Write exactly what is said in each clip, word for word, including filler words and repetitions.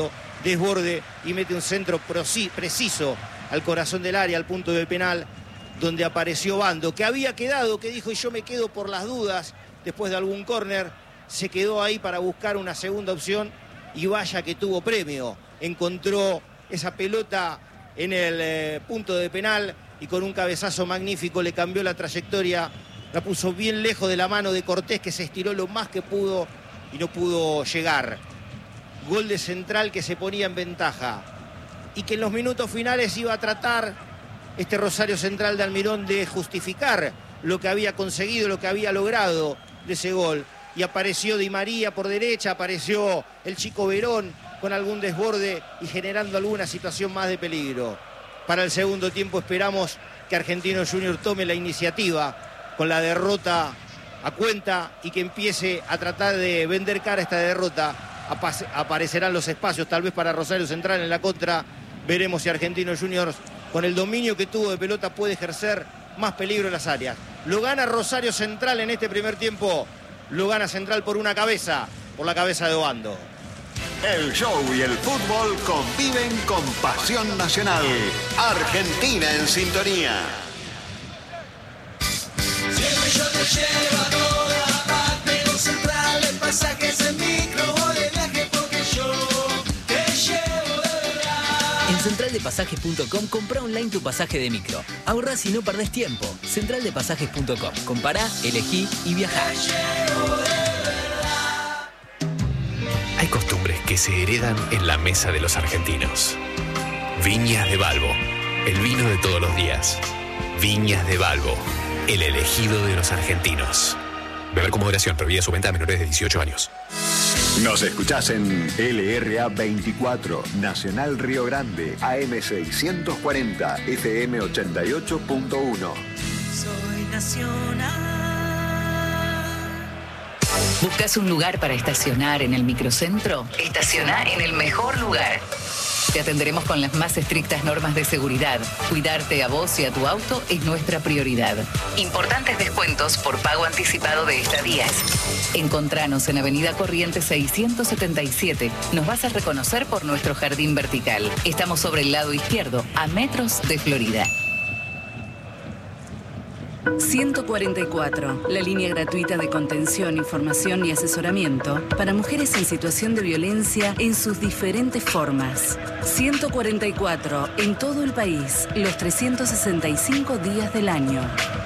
desborde y mete un centro preciso al corazón del área, al punto del penal, donde apareció Bando, que había quedado, que dijo, y yo me quedo por las dudas, después de algún córner, se quedó ahí para buscar una segunda opción, y vaya que tuvo premio. Encontró esa pelota en el eh, punto de penal, y con un cabezazo magnífico le cambió la trayectoria, la puso bien lejos de la mano de Cortés, que se estiró lo más que pudo y no pudo llegar. Gol de Central que se ponía en ventaja y que en los minutos finales iba a tratar este Rosario Central de Almirón de justificar lo que había conseguido, lo que había logrado de ese gol. Y apareció Di María por derecha, apareció el chico Verón con algún desborde y generando alguna situación más de peligro. Para el segundo tiempo esperamos que Argentino Junior tome la iniciativa con la derrota a cuenta y que empiece a tratar de vender cara a esta derrota. Aparecerán los espacios tal vez para Rosario Central en la contra. Veremos si Argentinos Juniors, con el dominio que tuvo de pelota, puede ejercer más peligro en las áreas. Lo gana Rosario Central en este primer tiempo. Lo gana Central por una cabeza, por la cabeza de Obando. El show y el fútbol conviven con pasión nacional. Argentina en sintonía. Siempre yo te llevo a toda parte, con Central de pasajes en micro o de viaje, porque yo te llevo de verdad. En central de pasajes punto com compra online tu pasaje de micro. Ahorrás y no perdés tiempo. central de pasajes punto com. Compará, elegí y viajá. Te llevo de verdad. Hay costumbres que se heredan en la mesa de los argentinos. Viñas de Balbo, el vino de todos los días. Viñas de Balbo, el elegido de los argentinos. Beber con moderación, prohibida su venta a menores de dieciocho años. Nos escuchás en L R A veinticuatro, Nacional Río Grande, A M seiscientos cuarenta, F M ochenta y ocho punto uno. Soy nacional. ¿Buscas un lugar para estacionar en el microcentro? Estacioná en el mejor lugar. Te atenderemos con las más estrictas normas de seguridad. Cuidarte a vos y a tu auto es nuestra prioridad. Importantes descuentos por pago anticipado de estadías. Encontranos en Avenida Corrientes seiscientos setenta y siete. Nos vas a reconocer por nuestro jardín vertical. Estamos sobre el lado izquierdo, a metros de Florida. ciento cuarenta y cuatro, la línea gratuita de contención, información y asesoramiento para mujeres en situación de violencia en sus diferentes formas. ciento cuarenta y cuatro, en todo el país, los trescientos sesenta y cinco días del año.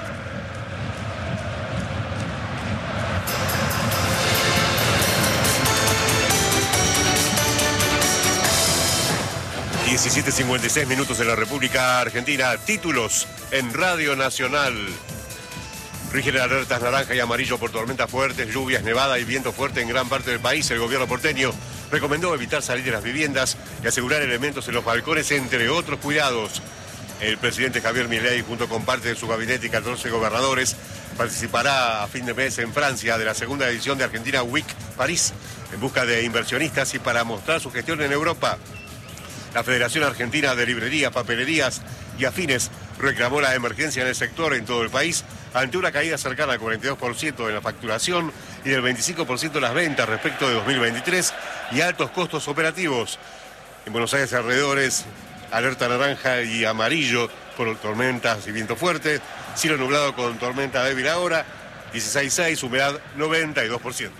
diecisiete cincuenta y seis minutos en la República Argentina. Títulos en Radio Nacional. Rigen alertas naranja y amarillo por tormentas fuertes, lluvias, nevada y viento fuerte en gran parte del país. El gobierno porteño recomendó evitar salir de las viviendas y asegurar elementos en los balcones, entre otros cuidados. El presidente Javier Milei, junto con parte de su gabinete y catorce gobernadores, participará a fin de mes en Francia de la segunda edición de Argentina Week París, en busca de inversionistas y para mostrar su gestión en Europa. La Federación Argentina de Librerías, Papelerías y Afines reclamó la emergencia en el sector en todo el país ante una caída cercana al cuarenta y dos por ciento en la facturación y del veinticinco por ciento en las ventas respecto de dos mil veintitrés y altos costos operativos. En Buenos Aires alrededores, alerta naranja y amarillo por tormentas y viento fuerte, cielo nublado con tormenta débil ahora, dieciséis punto seis, humedad noventa y dos por ciento.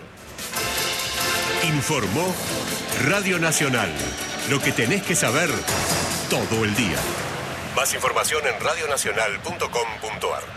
Informó Radio Nacional. Lo que tenés que saber todo el día. Más información en radio nacional punto com punto a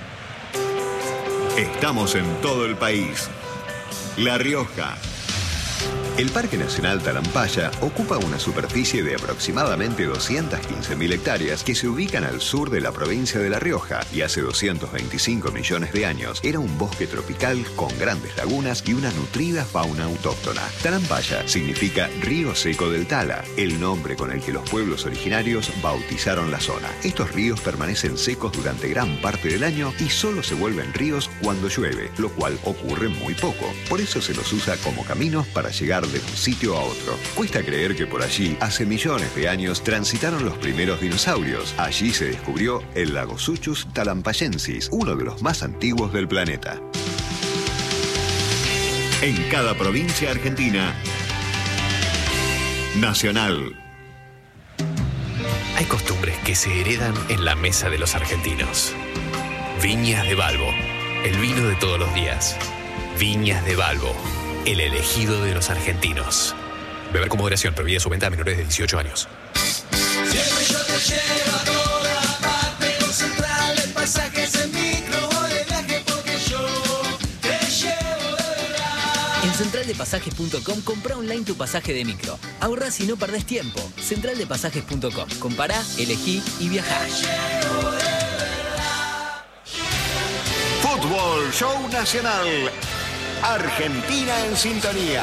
r. Estamos en todo el país. La Rioja. El Parque Nacional Talampaya ocupa una superficie de aproximadamente doscientas quince mil hectáreas que se ubican al sur de la provincia de La Rioja y hace doscientos veinticinco millones de años era un bosque tropical con grandes lagunas y una nutrida fauna autóctona. Talampaya significa río seco del Tala, el nombre con el que los pueblos originarios bautizaron la zona. Estos ríos permanecen secos durante gran parte del año y solo se vuelven ríos cuando llueve, lo cual ocurre muy poco. Por eso se los usa como caminos para llegar de un sitio a otro. Cuesta creer que por allí, hace millones de años, transitaron los primeros dinosaurios. Allí se descubrió el Lagosuchus talampayensis, uno de los más antiguos del planeta. En cada provincia argentina, Nacional. Hay costumbres que se heredan en la mesa de los argentinos. Viñas de Balbo, el vino de todos los días. Viñas de Balbo, el elegido de los argentinos. Beber con moderación, prohibida su venta a menores de dieciocho años. Siempre yo te llevo a toda parte, con Central de Pasajes en micro o de viaje, porque yo te llevo de verdad. En central de pasajes punto com compra online tu pasaje de micro. Ahorrás y no perdés tiempo. central de pasajes punto com. Compará, elegí y viajá. Fútbol Show Nacional. Argentina en sintonía.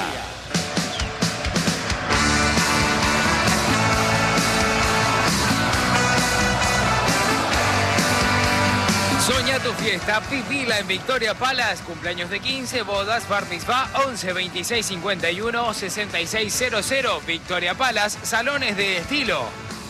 Soñá tu fiesta, vivila en Victoria Palace, cumpleaños de quince, bodas, bar mitzvah, once veintiséis cincuenta y uno sesenta y seis cero cero, Victoria Palace, salones de estilo.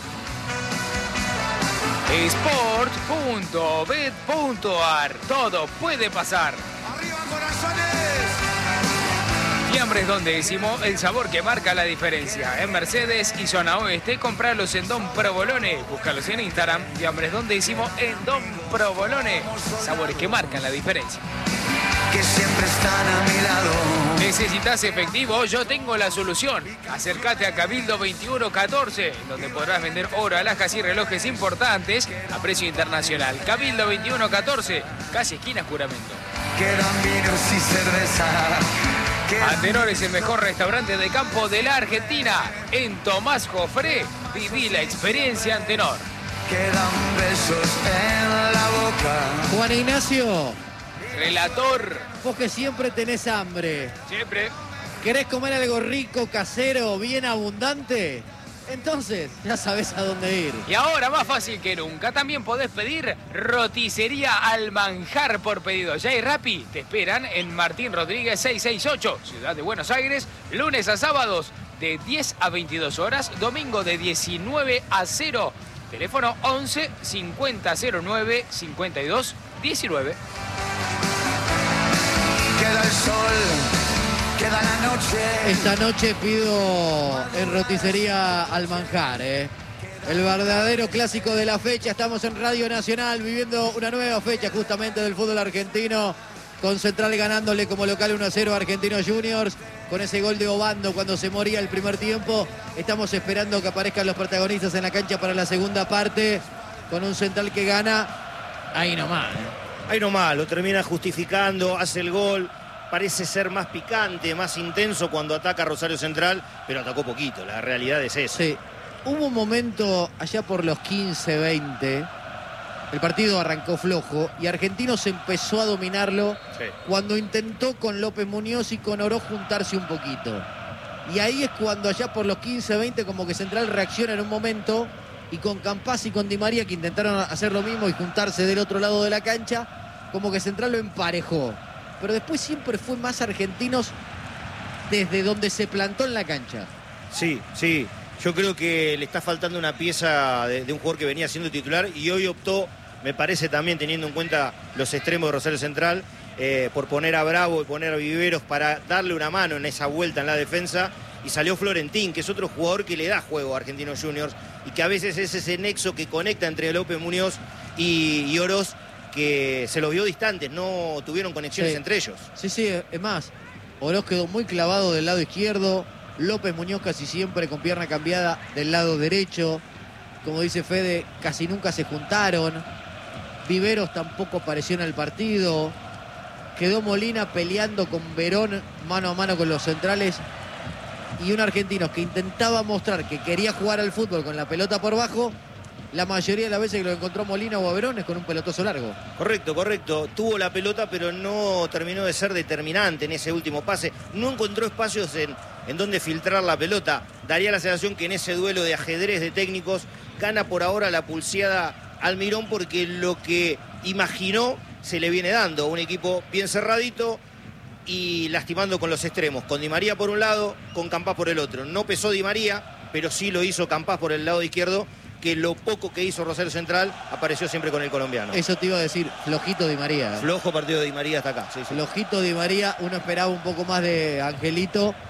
sport punto bet punto ar, todo puede pasar. ¡Arriba, corazones! Fiambres Don Décimo, el sabor que marca la diferencia. En Mercedes y zona oeste, compralos en Don Provolone. Búscalos en Instagram, Fiambres Don Décimo en Don Provolone. Sabores que marcan la diferencia. Que siempre están a mi lado. ¿Necesitas efectivo? Yo tengo la solución. Acércate a Cabildo veintiuno catorce, donde podrás vender oro, alhajas y relojes importantes a precio internacional. Cabildo veintiuno catorce, casi esquina Juramento. Quedan vinos y cerveza. Antenor es el mejor restaurante de campo de la Argentina. En Tomás Jofré, viví la experiencia Antenor. Quedan besos en la boca. Juan Ignacio. Relator. Vos que siempre tenés hambre. Siempre. ¿Querés comer algo rico, casero, bien abundante? Entonces, ya sabés a dónde ir. Y ahora, más fácil que nunca, también podés pedir roticería al manjar por pedido. Ya y Rappi te esperan en Martín Rodríguez seiscientos sesenta y ocho, Ciudad de Buenos Aires, lunes a sábados de diez a veintidós horas, domingo de diecinueve a cero. Teléfono once cincuenta cero nueve cincuenta y dos diecinueve. Queda el sol. Queda la noche. Esta noche pido en roticería al manjar, ¿eh? El verdadero clásico de la fecha. Estamos en Radio Nacional viviendo una nueva fecha justamente del fútbol argentino. Con Central ganándole como local uno a cero a Argentinos Juniors. Con ese gol de Obando cuando se moría el primer tiempo. Estamos esperando que aparezcan los protagonistas en la cancha para la segunda parte. Con un Central que gana. Ahí nomás, ¿eh? Ahí nomás, lo termina justificando, hace el gol. Parece ser más picante, más intenso cuando ataca Rosario Central, pero atacó poquito, la realidad es esa. Sí, hubo un momento allá por los quince, veinte, el partido arrancó flojo y Argentinos empezó a dominarlo sí. Cuando intentó con López Muñoz y con Oroz juntarse un poquito. Y ahí es cuando allá por los quince, veinte como que Central reacciona en un momento y con Campás y con Di María que intentaron hacer lo mismo y juntarse del otro lado de la cancha, como que Central lo emparejó. Pero después siempre fue más Argentinos desde donde se plantó en la cancha. Sí, sí. Yo creo que le está faltando una pieza de, de un jugador que venía siendo titular y hoy optó, me parece también teniendo en cuenta los extremos de Rosario Central, eh, por poner a Bravo y poner a Viveros para darle una mano en esa vuelta en la defensa. Y salió Florentín, que es otro jugador que le da juego a Argentinos Juniors y que a veces es ese nexo que conecta entre López Muñoz y, y Oroz, que se los vio distantes, no tuvieron conexiones sí. entre ellos. Sí, sí, es más, Oroz quedó muy clavado del lado izquierdo, López Muñoz casi siempre con pierna cambiada del lado derecho, como dice Fede, casi nunca se juntaron, Viveros tampoco apareció en el partido, quedó Molina peleando con Verón mano a mano con los centrales y un argentino que intentaba mostrar que quería jugar al fútbol con la pelota por bajo. La mayoría de las veces que lo encontró Molina o a Verón es con un pelotazo largo. Correcto, correcto. Tuvo la pelota, pero no terminó de ser determinante en ese último pase. No encontró espacios en, en donde filtrar la pelota. Daría la sensación que en ese duelo de ajedrez de técnicos gana por ahora la pulseada Almirón, porque lo que imaginó se le viene dando. Un equipo bien cerradito y lastimando con los extremos. Con Di María por un lado, con Campás por el otro. No pesó Di María, pero sí lo hizo Campás por el lado izquierdo, que lo poco que hizo Rosario Central apareció siempre con el colombiano. Eso te iba a decir, flojito Di María. ¿eh? Flojo partido de Di María hasta acá. Sí, sí. Flojito Di María, uno esperaba un poco más de Angelito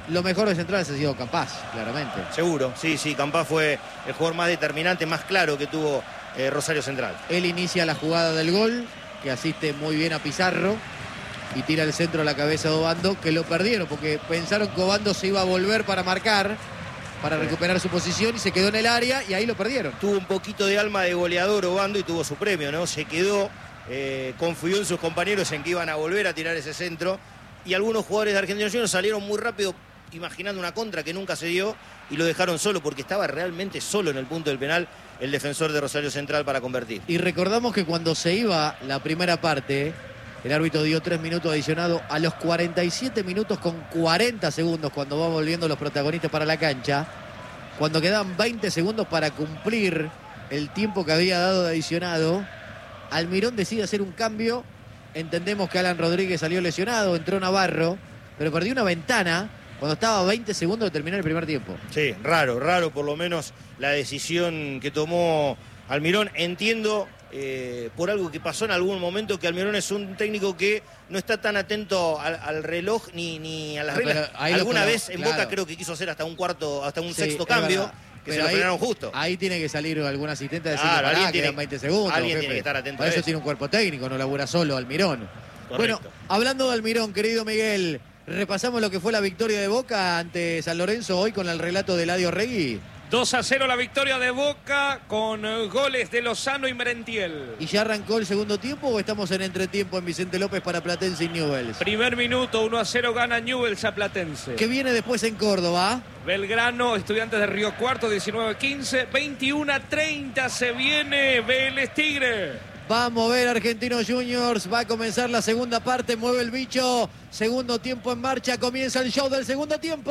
lo mejor de Central ha sido Campás, claramente. Seguro, sí, sí, Campás fue el jugador más determinante, más claro que tuvo eh, Rosario Central. Él inicia la jugada del gol, que asiste muy bien a Pizarro y tira el centro a la cabeza de Obando, que lo perdieron porque pensaron que Obando se iba a volver para marcar, para recuperar su posición, y se quedó en el área y ahí lo perdieron. Tuvo un poquito de alma de goleador Obando y tuvo su premio, ¿no? Se quedó, eh, confió en sus compañeros en que iban a volver a tirar ese centro, y algunos jugadores de Argentinos Juniors salieron muy rápido imaginando una contra que nunca se dio y lo dejaron solo porque estaba realmente solo en el punto del penal el defensor de Rosario Central para convertir. Y recordamos que cuando se iba la primera parte, el árbitro dio tres minutos adicionados a los cuarenta y siete minutos con cuarenta segundos cuando van volviendo los protagonistas para la cancha. Cuando quedaban veinte segundos para cumplir el tiempo que había dado de adicionado, Almirón decide hacer un cambio. Entendemos que Alan Rodríguez salió lesionado, entró Navarro, pero perdió una ventana cuando estaba a veinte segundos de terminar el primer tiempo. Sí, raro, raro por lo menos la decisión que tomó Almirón. Entiendo eh, por algo que pasó en algún momento que Almirón es un técnico que no está tan atento al, al reloj ni, ni a las No, reglas. lo, Alguna pero, vez en claro. Boca creo que quiso hacer hasta un cuarto, hasta un Sí, sexto cambio, verdad. que Pero se lo ahí, frenaron justo. Ahí tiene que salir algún asistente a decirle, Claro, pará, alguien quedan tiene- veinte segundos. alguien jefe. tiene que estar atento Para a eso eso. tiene un cuerpo técnico, no labura solo Almirón. Correcto. Bueno, hablando de Almirón, querido Miguel, repasamos lo que fue la victoria de Boca ante San Lorenzo hoy con el relato de Eladio Regui. dos a cero la victoria de Boca con eh, goles de Lozano y Merentiel. ¿Y ya arrancó el segundo tiempo o estamos en entretiempo en Vicente López para Platense y Newell's? Primer minuto, uno a cero gana Newell's a Platense. ¿Qué viene después en Córdoba? Belgrano, Estudiantes de Río Cuarto, diecinueve a quince, veintiuno a treinta se viene Vélez Tigre. Va a mover Argentinos Juniors, va a comenzar la segunda parte, mueve el bicho, segundo tiempo en marcha, comienza el show del segundo tiempo.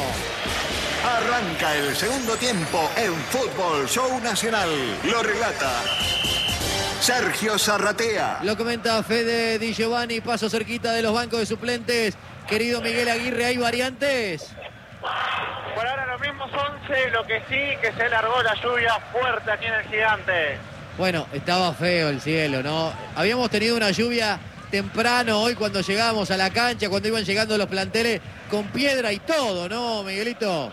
Arranca el segundo tiempo en Fútbol Show Nacional. Lo relata Sergio Zarratea. Lo comenta Fede Di Giovanni, paso cerquita de los bancos de suplentes. Querido Miguel Aguirre, ¿hay variantes? Por ahora los mismos once, lo que sí, que se largó la lluvia fuerte aquí en el Gigante. Bueno, estaba feo el cielo, ¿no? Habíamos tenido una lluvia temprano hoy cuando llegábamos a la cancha, cuando iban llegando los planteles con piedra y todo, ¿no, Miguelito?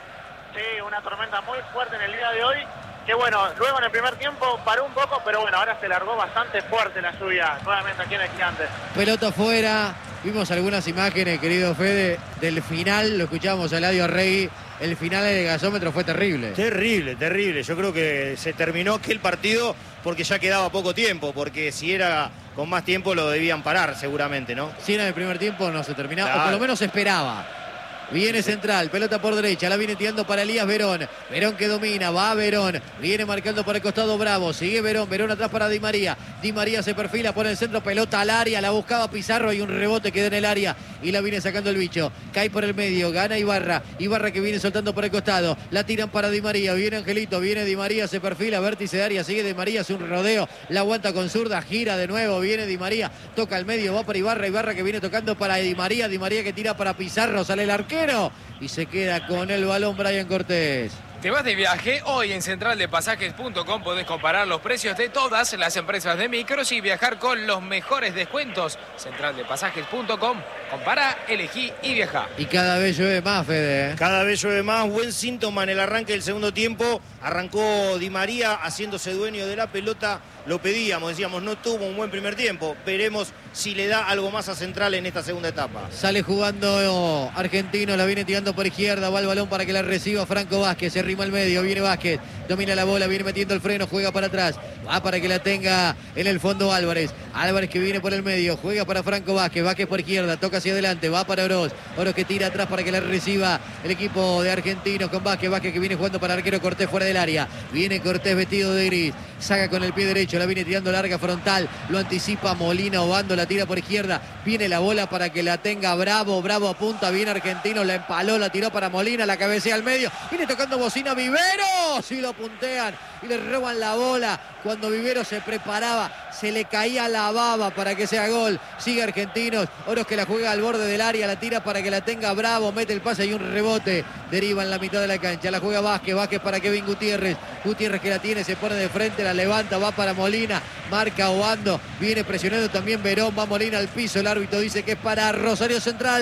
Sí, una tormenta muy fuerte en el día de hoy. Que bueno, luego en el primer tiempo paró un poco, pero bueno, ahora se largó bastante fuerte la lluvia nuevamente aquí en el Gigante. Pelota afuera, vimos algunas imágenes, querido Fede, del final, lo escuchábamos a Eladio Regui, el final del gasómetro fue terrible. Terrible, terrible. Yo creo que se terminó aquel partido porque ya quedaba poco tiempo, porque si era con más tiempo lo debían parar seguramente, ¿no? Si era en el primer tiempo no se terminaba, Claro. o por lo menos se esperaba. Viene Central, pelota por derecha, la viene tirando para Elías Verón. Verón que domina, va Verón, viene marcando por el costado Bravo, sigue Verón, Verón atrás para Di María. Di María se perfila, pone el centro, pelota al área, la buscaba Pizarro y un rebote queda en el área y la viene sacando el bicho. Cae por el medio, gana Ibarra, Ibarra que viene soltando por el costado, la tiran para Di María, viene Angelito, viene Di María, se perfila, vértice de área, sigue Di María, hace un rodeo, la aguanta con zurda, gira de nuevo, viene Di María, toca al medio, va para Ibarra, Ibarra que viene tocando para Di María, Di María que tira para Pizarro, sale el arquero y se queda con el balón Brian Cortés. ¿Te vas de viaje? Hoy en central de pasajes punto com podés comparar los precios de todas las empresas de micros y viajar con los mejores descuentos. central de pasajes punto com. Compara, elegí y viaja. Y cada vez llueve más, Fede. ¿eh? Cada vez llueve más, buen síntoma en el arranque del segundo tiempo. Arrancó Di María haciéndose dueño de la pelota. Lo pedíamos, decíamos, no tuvo un buen primer tiempo. Veremos si le da algo más a Central en esta segunda etapa. Sale jugando Argentino, la viene tirando por izquierda, va el balón para que la reciba Franco Vázquez, se arrima al medio, viene Vázquez, domina la bola, viene metiendo el freno, juega para atrás, va para que la tenga en el fondo Álvarez. Álvarez que viene por el medio, juega para Franco Vázquez, Vázquez por izquierda, toca hacia adelante, va para Oroz, Oroz que tira atrás para que la reciba el equipo de Argentinos con Vázquez, Vázquez que viene jugando para arquero Cortés fuera del área, viene Cortés vestido de gris, saca con el pie derecho, la viene tirando larga frontal, lo anticipa Molina, Obando la tira por izquierda, viene la bola para que la tenga Bravo, Bravo apunta, viene Argentino, la empaló, la tiró para Molina, la cabecea al medio, viene tocando bocina Vivero, si lo puntean y le roban la bola, cuando Vivero se preparaba, se le caía la baba para que sea gol, sigue Argentinos, Oroz que la juega al borde del área, la tira para que la tenga Bravo, mete el pase y un rebote, deriva en la mitad de la cancha, la juega Vázquez, Vázquez para Kevin Gutiérrez, Gutiérrez que la tiene, se pone de frente, la levanta, va para Molina, marca Obando, viene presionando también Verón, va Molina al piso, el árbitro dice que es para Rosario Central,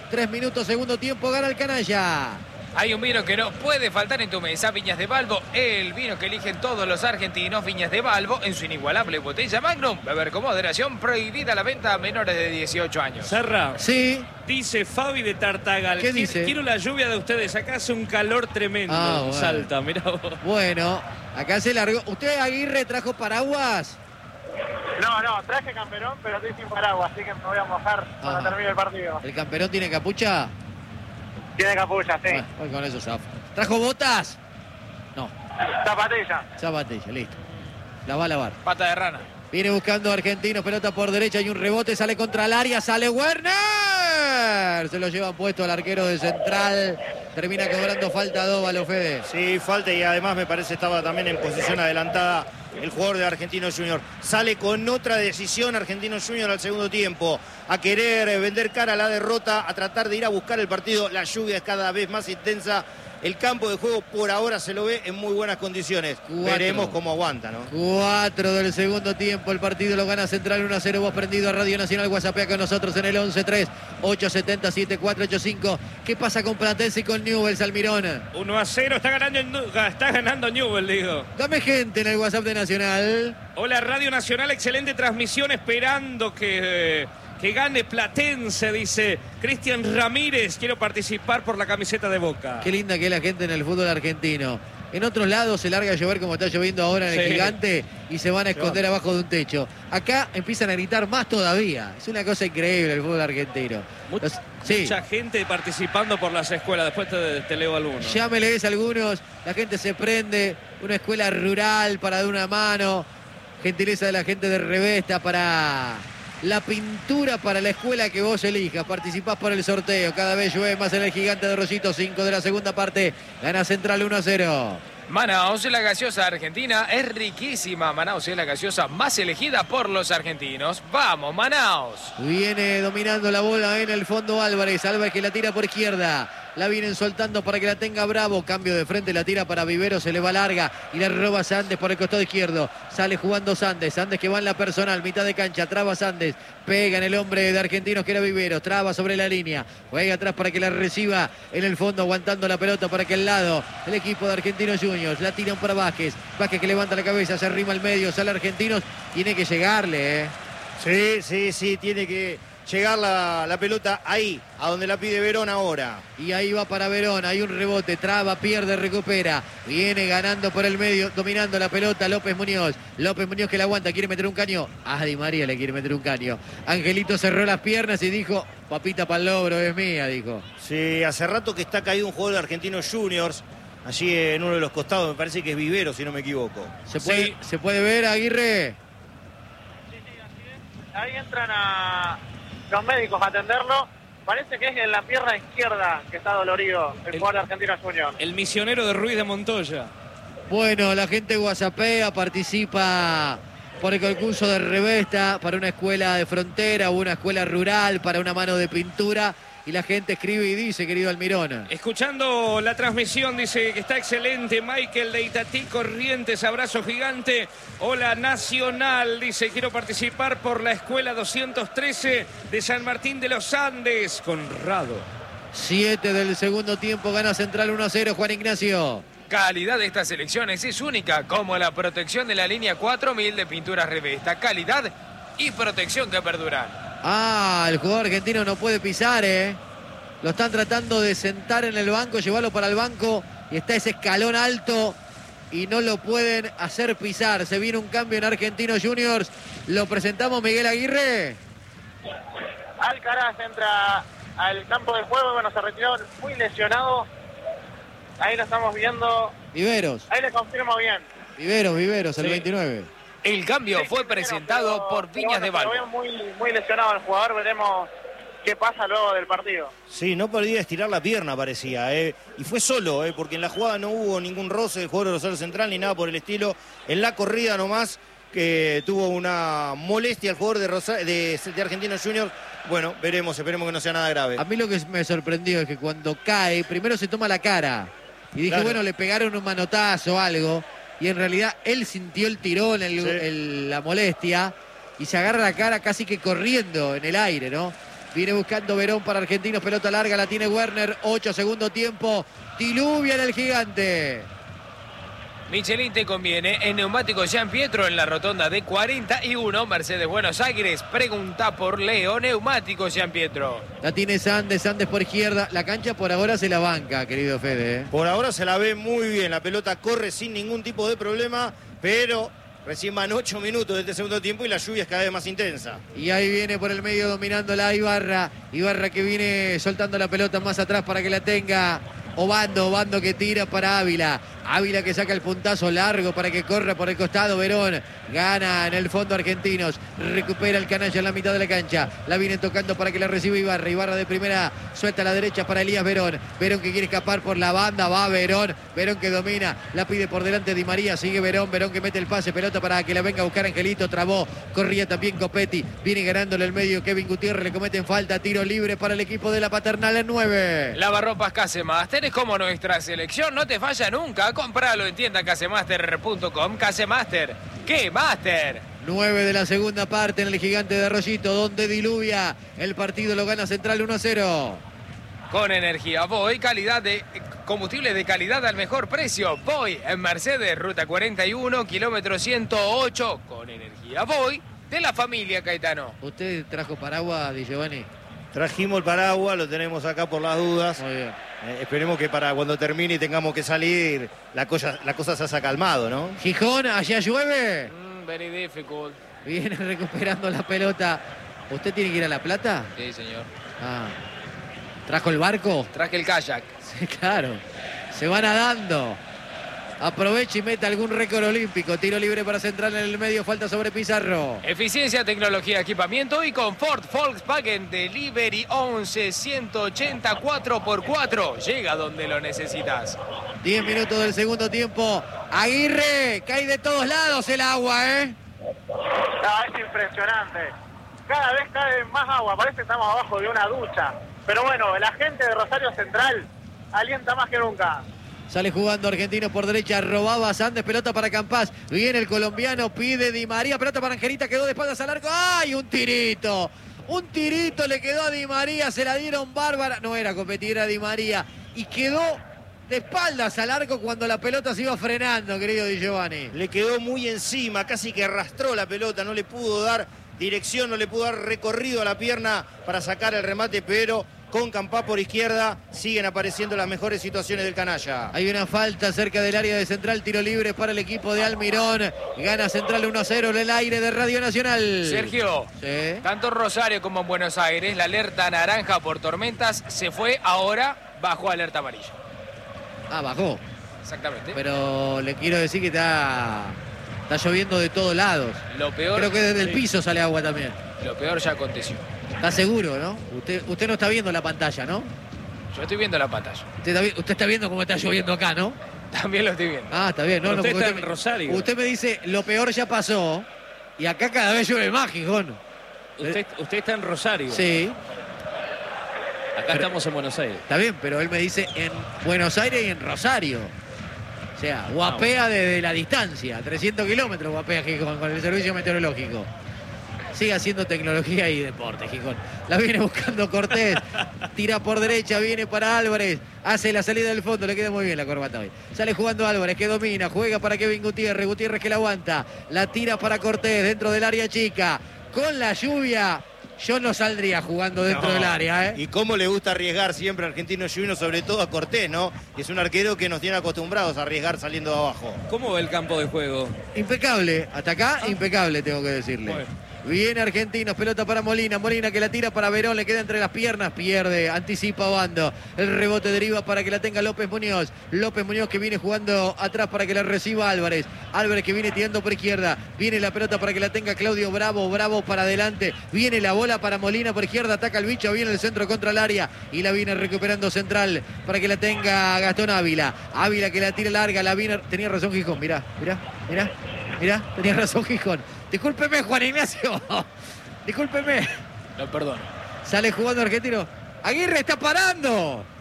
Tres minutos, segundo tiempo, gana el canalla. Hay un vino que no puede faltar en tu mesa, Viñas de Balbo, el vino que eligen todos los argentinos, Viñas de Balbo, en su inigualable botella Magnum. Beber con moderación, prohibida la venta a menores de dieciocho años. Serra. Sí. Dice Fabi de Tartagal. ¿Qué dice? Quiero la lluvia de ustedes. Acá hace un calor tremendo. Ah, bueno. Salta, mirá vos. Bueno, acá se largó. ¿Usted, Aguirre, trajo paraguas? No, no, traje camperón, pero estoy sin paraguas, así que me voy a mojar cuando Ajá. termine el partido. ¿El camperón tiene capucha? Tiene capucha, sí. Bueno, voy con eso, zafo. ¿Trajo botas? No, Zapatilla. zapatilla, listo. La va a lavar. Pata de rana. Viene buscando Argentinos, pelota por derecha y un rebote, sale contra el área, sale Werner. Se lo llevan puesto al arquero de Central. Termina cobrando falta Dóvalo, Fede. Sí, falta y además me parece estaba también en posición adelantada el jugador de Argentinos Juniors. Sale con otra decisión Argentinos Juniors al segundo tiempo. A querer vender cara a la derrota, a tratar de ir a buscar el partido. La lluvia es cada vez más intensa. El campo de juego por ahora se lo ve en muy buenas condiciones. Cuatro. Veremos cómo aguanta, ¿no? Cuatro del segundo tiempo, el partido lo gana Central uno a cero. Vos prendido a Radio Nacional, WhatsApp con nosotros en el once tres ocho siete cero siete cuatro ocho cinco. ¿Qué pasa con Platense y con Newell's, Almirón? uno a cero, está ganando, está ganando Newell, digo. Dame gente en el WhatsApp de Nacional. Hola, Radio Nacional, excelente transmisión, esperando que, eh, que gane Platense, dice Cristian Ramírez. Quiero participar por la camiseta de Boca. Qué linda que es la gente en el fútbol argentino. En otros lados se larga a llover como está lloviendo ahora en el Sí. Gigante y se van a esconder abajo de un techo. Acá empiezan a gritar más todavía. Es una cosa increíble el fútbol argentino. Much- Los- sí. Mucha gente participando por las escuelas. Después te, te leo algunos. Ya me lees algunos, la gente se prende, una escuela rural para dar una mano, gentileza de la gente de Revesta para la pintura para la escuela que vos elijas, participás por el sorteo, cada vez llueve más en el Gigante de Rosito, cinco de la segunda parte, gana Central uno a cero. Manaos, la gaseosa argentina, es riquísima. Manaos es la gaseosa más elegida por los argentinos. ¡Vamos, Manaos! Viene dominando la bola en el fondo Álvarez, Álvarez que la tira por izquierda. La vienen soltando para que la tenga Bravo. Cambio de frente, la tira para Vivero, se le va larga y la roba Sandes por el costado izquierdo. Sale jugando Sandes, Sandes que va en la personal, mitad de cancha, traba Sandes, pega en el hombre de Argentinos que era Vivero, traba sobre la línea, juega atrás para que la reciba en el fondo, aguantando la pelota para aquel lado. El equipo de Argentinos Juniors, la tiran para Vázquez, Vázquez que levanta la cabeza, se arrima al medio, sale Argentinos, tiene que llegarle, ¿eh? Sí, sí, sí, tiene que llegar la, la pelota ahí, a donde la pide Verón ahora. Y ahí va para Verón, hay un rebote, traba, pierde, recupera. Viene ganando por el medio, dominando la pelota López Muñoz. López Muñoz que la aguanta, quiere meter un caño. A Di María le quiere meter un caño. Angelito cerró las piernas y dijo, papita para el logro, es mía, dijo. Sí, hace rato que está caído un jugador de Argentinos Juniors, allí en uno de los costados, me parece que es Vivero, si no me equivoco. ¿Se puede, sí. ¿se puede ver, Aguirre? Ahí entran a los médicos a atenderlo. Parece que es en la pierna izquierda que está dolorido el, el jugador de Argentinos Juniors. El misionero de Ruiz de Montoya. Bueno, la gente whatsappea, participa por el concurso de Revesta para una escuela de frontera o una escuela rural, para una mano de pintura. Y la gente escribe y dice, querido Almirón. Escuchando la transmisión, dice que está excelente. Michael de Itatí Corrientes, abrazo gigante. Hola Nacional, dice, quiero participar por la escuela doscientos trece de San Martín de los Andes. Conrado. Siete del segundo tiempo, gana Central uno a cero, Juan Ignacio. Calidad de estas elecciones es única, como la protección de la línea cuatro mil de pinturas Revesta. Calidad y protección que perduran. Ah, el jugador argentino no puede pisar, ¿eh? Lo están tratando de sentar en el banco, llevarlo para el banco y está ese escalón alto y no lo pueden hacer pisar. Se viene un cambio en Argentinos Juniors. Lo presentamos, Miguel Aguirre. Alcaraz entra al campo de juego, bueno, se retiró muy lesionado. Ahí lo estamos viendo. Viveros. Ahí le confirmo bien. Viveros, Viveros, sí. El veintinueve. El cambio sí, fue presentado pero, por Viñas pero bueno, de Balbo. Lo veo muy, muy lesionado el jugador, veremos qué pasa luego del partido. Sí, no podía estirar la pierna, parecía, ¿eh? Y fue solo, ¿eh? Porque en la jugada no hubo ningún roce del jugador de Rosario Central ni nada por el estilo. En la corrida nomás que tuvo una molestia el jugador de, Rosa, de, de Argentinos Juniors. Bueno, veremos, esperemos que no sea nada grave. A mí lo que me sorprendió es que cuando cae, primero se toma la cara. Y dije, claro, bueno, le pegaron un manotazo o algo. Y en realidad él sintió el tirón, el, sí. el, la molestia, y se agarra la cara casi que corriendo en el aire, ¿no? Viene buscando Verón para Argentinos. Pelota larga, la tiene Werner. ocho, segundo tiempo. Diluvia en el Gigante. Michelin te conviene. En Neumáticos Gian Pietro, en la rotonda de cuarenta y uno, Mercedes Buenos Aires. Pregunta por Leo. Neumáticos Gian Pietro. La tiene Sandes, Sandes por izquierda. La cancha por ahora se la banca, querido Fede. ¿eh? Por ahora se la ve muy bien. La pelota corre sin ningún tipo de problema, pero recién van ocho minutos de este segundo tiempo y la lluvia es cada vez más intensa. Y ahí viene por el medio dominando la Ibarra. Ibarra que viene soltando la pelota más atrás para que la tenga Obando. Obando que tira para Ávila. Ávila que saca el puntazo largo para que corra por el costado. Verón gana en el fondo Argentinos. Recupera el canalla en la mitad de la cancha. La viene tocando para que la reciba Ibarra. Ibarra de primera suelta a la derecha para Elías Verón. Verón que quiere escapar por la banda. Va Verón. Verón que domina. La pide por delante Di María. Sigue Verón. Verón que mete el pase. Pelota para que la venga a buscar Angelito. Trabó. Corría también Copetti. Viene ganándole el medio. Kevin Gutiérrez le cometen falta. Tiro libre para el equipo de la Paternal en nueve. Lavarropas Casemaster es como nuestra selección. No te falla nunca. Compralo en tienda casemaster punto com. Casemaster. ¿Qué Master? nueve de la segunda parte en el Gigante de Arroyito, donde diluvia. El partido lo gana Central uno a cero. Con energía Voy, calidad de combustible de calidad al mejor precio. Voy en Mercedes, ruta cuarenta y uno, kilómetro ciento ocho. Con energía Voy de la familia Caetano. ¿Usted trajo paraguas, Di Giovanni? Trajimos el paraguas, lo tenemos acá por las dudas. Muy bien. Eh, esperemos que para cuando termine y tengamos que salir, la cosa, la cosa se haya calmado, ¿no? Gijón, allá llueve. Mm, very difficult. Viene recuperando la pelota. ¿Usted tiene que ir a La Plata? Sí, señor. Ah. ¿Trajo el barco? Traje el kayak. Sí, claro. Se va nadando. Aprovecha y mete algún récord olímpico. Tiro libre para Central en el medio. Falta sobre Pizarro. Eficiencia, tecnología, equipamiento y confort. Volkswagen Delivery once ciento ochenta cuatro por cuatro. Llega donde lo necesitas. diez minutos del segundo tiempo. Aguirre, cae de todos lados el agua, ¿eh? No, es impresionante. Cada vez cae más agua. Parece que estamos abajo de una ducha. Pero bueno, la gente de Rosario Central alienta más que nunca. Sale jugando Argentino por derecha, robaba Sandes, pelota para Campás. Viene el colombiano, pide Di María, pelota para Angelita, quedó de espaldas al arco. ¡Ay, un tirito! Un tirito le quedó a Di María, se la dieron bárbara. No era competir, era Di María. Y quedó de espaldas al arco cuando la pelota se iba frenando, querido Di Giovanni. Le quedó muy encima, casi que arrastró la pelota, no le pudo dar dirección, no le pudo dar recorrido a la pierna para sacar el remate, pero con Campás por izquierda siguen apareciendo las mejores situaciones del canalla. Hay una falta cerca del área de Central, tiro libre para el equipo de Almirón. Gana Central uno a cero en el aire de Radio Nacional. Sergio, ¿sí? Tanto en Rosario como en Buenos Aires, la alerta naranja por tormentas se fue, ahora bajo alerta amarilla. Ah, bajó. Exactamente. Pero le quiero decir que está, está lloviendo de todos lados. Lo peor, creo que desde el sí. piso sale agua también. Lo peor ya aconteció. Está seguro, ¿no? Usted, usted no está viendo la pantalla, ¿no? Yo estoy viendo la pantalla. Usted está, usted está viendo cómo está lloviendo acá, ¿no? También lo estoy viendo. Ah, está bien. No, no, usted está usted, en Rosario. Usted me dice, lo peor ya pasó. Y acá cada vez llueve más, Gijón. Usted, usted está en Rosario. Sí. Acá pero, estamos en Buenos Aires. Está bien, pero él me dice en Buenos Aires y en Rosario. O sea, guapea desde la distancia. trescientos kilómetros guapea Gijón con el servicio meteorológico. Sigue haciendo tecnología y deporte, Gijón. La viene buscando Cortés. Tira por derecha, viene para Álvarez. Hace la salida del fondo, le queda muy bien la corbata hoy. Sale jugando Álvarez, que domina. Juega para Kevin Gutiérrez. Gutiérrez que la aguanta. La tira para Cortés dentro del área chica. Con la lluvia, yo no saldría jugando dentro no. del área, ¿eh? Y cómo le gusta arriesgar siempre a Argentino Juniors, sobre todo a Cortés, ¿no? Que es un arquero que nos tiene acostumbrados a arriesgar saliendo de abajo. ¿Cómo ve el campo de juego? Impecable. Hasta acá, ah. impecable, tengo que decirle. Bueno. Viene Argentinos, pelota para Molina, Molina que la tira para Verón, le queda entre las piernas, pierde, anticipa Obando, el rebote deriva para que la tenga López Muñoz, López Muñoz que viene jugando atrás para que la reciba Álvarez, Álvarez que viene tirando por izquierda, viene la pelota para que la tenga Claudio Bravo, Bravo para adelante, viene la bola para Molina por izquierda, ataca el bicho, viene el centro contra el área y la viene recuperando Central para que la tenga Gastón Ávila, Ávila que la tira larga, la viene, tenía razón Gijón, mirá, mirá, mirá, mirá, tenía razón Gijón. Discúlpeme, Juan Ignacio. Discúlpeme. No, perdón. Sale jugando Argentino. Aguirre está parando.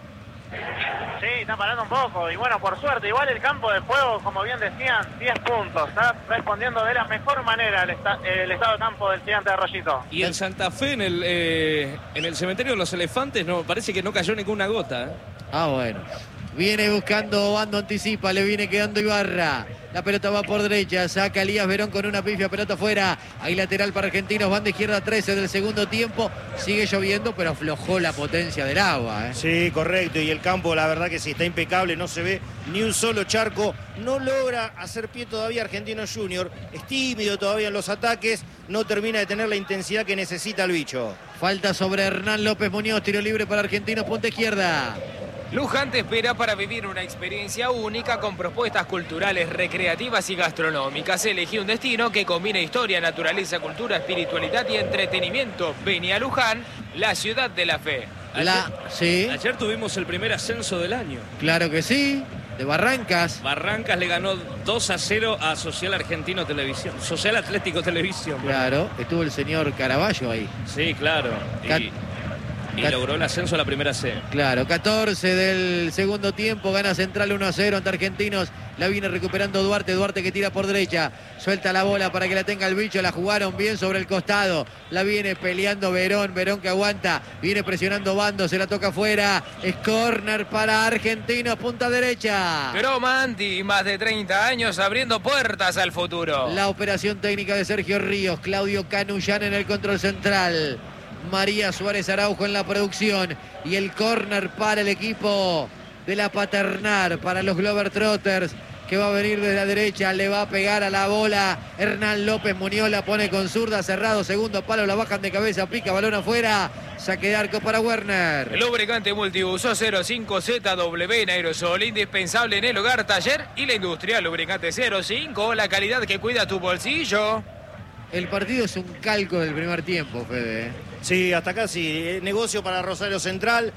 Sí, está parando un poco. Y bueno, por suerte, igual el campo de juego, como bien decían, diez puntos. Está respondiendo de la mejor manera el, esta, el estado de campo del Gigante de Arroyito. Y en Santa Fe, en el, eh, en el cementerio de los elefantes, no parece que no cayó ninguna gota. ¿eh? Ah, bueno. Viene buscando Bando, anticipa, le viene quedando Ibarra. La pelota va por derecha, saca Elías Verón con una pifia, pelota afuera. Hay lateral para Argentinos, banda izquierda trece del segundo tiempo. Sigue lloviendo, pero aflojó la potencia del agua. ¿eh? Sí, correcto. Y el campo, la verdad que sí, está impecable. No se ve ni un solo charco. No logra hacer pie todavía Argentinos Junior. Es tímido todavía en los ataques. No termina de tener la intensidad que necesita el bicho. Falta sobre Hernán López Muñoz. Tiro libre para Argentinos, punta izquierda. Luján te espera para vivir una experiencia única con propuestas culturales, recreativas y gastronómicas. Elegí un destino que combine historia, naturaleza, cultura, espiritualidad y entretenimiento. Vení a Luján, la ciudad de la fe. La, sí. Ayer tuvimos el primer ascenso del año. Claro que sí, de Barrancas. Barrancas le ganó dos a cero a Social Argentino Televisión, Social Atlético Televisión. Claro, estuvo el señor Caraballo ahí. Sí, claro. Cat y... Y logró el ascenso a la primera C. Claro, catorce del segundo tiempo, gana Central uno a cero ante Argentinos. La viene recuperando Duarte, Duarte que tira por derecha. Suelta la bola para que la tenga el bicho, la jugaron bien sobre el costado. La viene peleando Verón, Verón que aguanta. Viene presionando Bando, se la toca afuera. Es córner para Argentinos, punta derecha. Cromanti, más de treinta años abriendo puertas al futuro. La operación técnica de Sergio Ríos, Claudio Canullán en el control central. María Suárez Araujo en la producción y el córner para el equipo de la Paternar, para los Globetrotters, que va a venir desde la derecha, le va a pegar a la bola Hernán López Muñoz, la pone con zurda, cerrado, segundo palo, la bajan de cabeza, pica, balón afuera, saque de arco para Werner. El lubricante multiuso cero cinco Z W en aerosol, indispensable en el hogar, taller y la industria. Lubricante cero cinco, la calidad que cuida tu bolsillo. El partido es un calco del primer tiempo, Fede. Sí, hasta acá sí. Negocio para Rosario Central,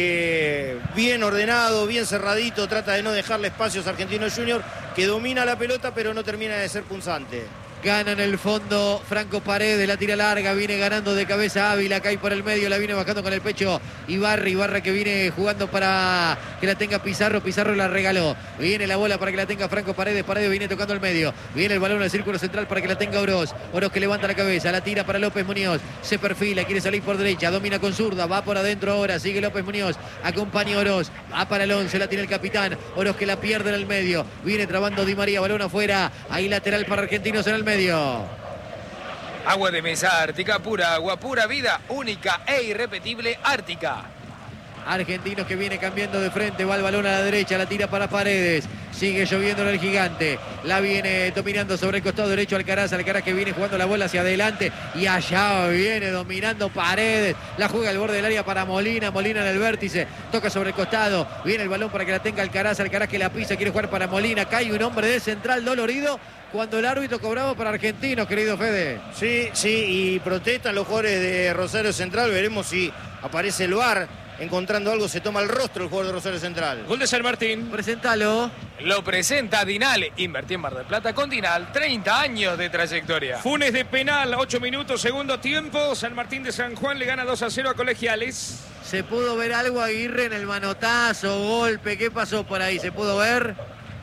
que bien ordenado, bien cerradito, trata de no dejarle espacios a Argentinos Junior, que domina la pelota pero no termina de ser punzante. Gana en el fondo Franco Paredes, la tira larga, viene ganando de cabeza Ávila, cae por el medio, la viene bajando con el pecho Ibarra, Ibarra que viene jugando para que la tenga Pizarro, Pizarro la regaló, viene la bola para que la tenga Franco Paredes, Paredes viene tocando el medio, viene el balón al círculo central para que la tenga Oroz, Oroz que levanta la cabeza, la tira para López Muñoz, se perfila, quiere salir por derecha, domina con zurda, va por adentro ahora, sigue López Muñoz, acompaña a Oroz, va para el once, la tiene el capitán, Oroz que la pierde en el medio, viene trabando Di María, balón afuera, ahí lateral para Argentinos en el medio. Agua de mesa Ártica, pura agua, pura vida, única e irrepetible Ártica. Argentinos que viene cambiando de frente, va el balón a la derecha, la tira para Paredes, sigue lloviendo en el Gigante, la viene dominando sobre el costado derecho Alcaraz, Alcaraz que viene jugando la bola hacia adelante y allá viene dominando Paredes, la juega al borde del área para Molina, Molina en el vértice, toca sobre el costado, viene el balón para que la tenga Alcaraz, Alcaraz que la pisa, quiere jugar para Molina, cae un hombre de Central dolorido cuando el árbitro cobraba para Argentinos, querido Fede. Sí, sí, y protestan los jugadores de Rosario Central, veremos si aparece el V A R. Encontrando algo, se toma el rostro el jugador de Rosario Central. Gol de San Martín. Preséntalo. Lo presenta Dinal. Invertí en Mar del Plata con Dinal. treinta años de trayectoria. Funes de penal, ocho minutos, segundo tiempo. San Martín de San Juan le gana dos a cero a Colegiales. ¿Se pudo ver algo, Aguirre, en el manotazo, golpe? ¿Qué pasó por ahí? ¿Se pudo ver?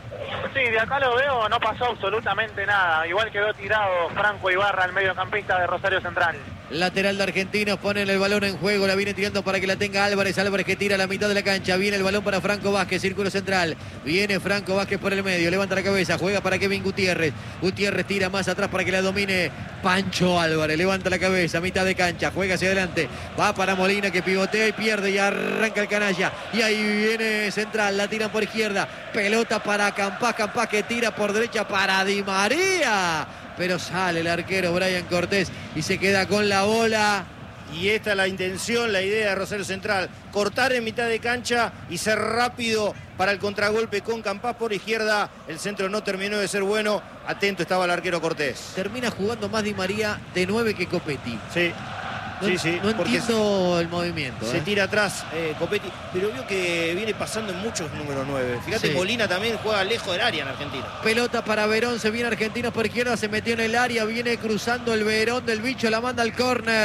Sí, de acá lo veo, no pasó absolutamente nada. Igual quedó tirado Franco Ibarra, el mediocampista de Rosario Central. Lateral de Argentinos, ponen el balón en juego, la viene tirando para que la tenga Álvarez, Álvarez que tira a la mitad de la cancha, viene el balón para Franco Vázquez, círculo central, viene Franco Vázquez por el medio, levanta la cabeza, juega para Kevin Gutiérrez, Gutiérrez tira más atrás para que la domine Pancho Álvarez, levanta la cabeza, mitad de cancha, juega hacia adelante, va para Molina que pivotea y pierde y arranca el canalla, y ahí viene Central, la tiran por izquierda, pelota para Campás, Campás que tira por derecha para Di María, pero sale el arquero Brian Cortés y se queda con la bola. Y esta es la intención, la idea de Rosario Central, cortar en mitad de cancha y ser rápido para el contragolpe con Campás por izquierda. El centro no terminó de ser bueno, atento estaba el arquero Cortés. Termina jugando más Di María de nueve que Copetti. Sí. No, sí, sí, no entiendo el movimiento. Se ¿eh? tira atrás eh, Copetti, pero vio que viene pasando en muchos número nueve. Fíjate, Sí. Molina también juega lejos del área en Argentina. Pelota para Verón, se viene Argentinos por izquierda, se metió en el área, viene cruzando el Verón del bicho, la manda al córner.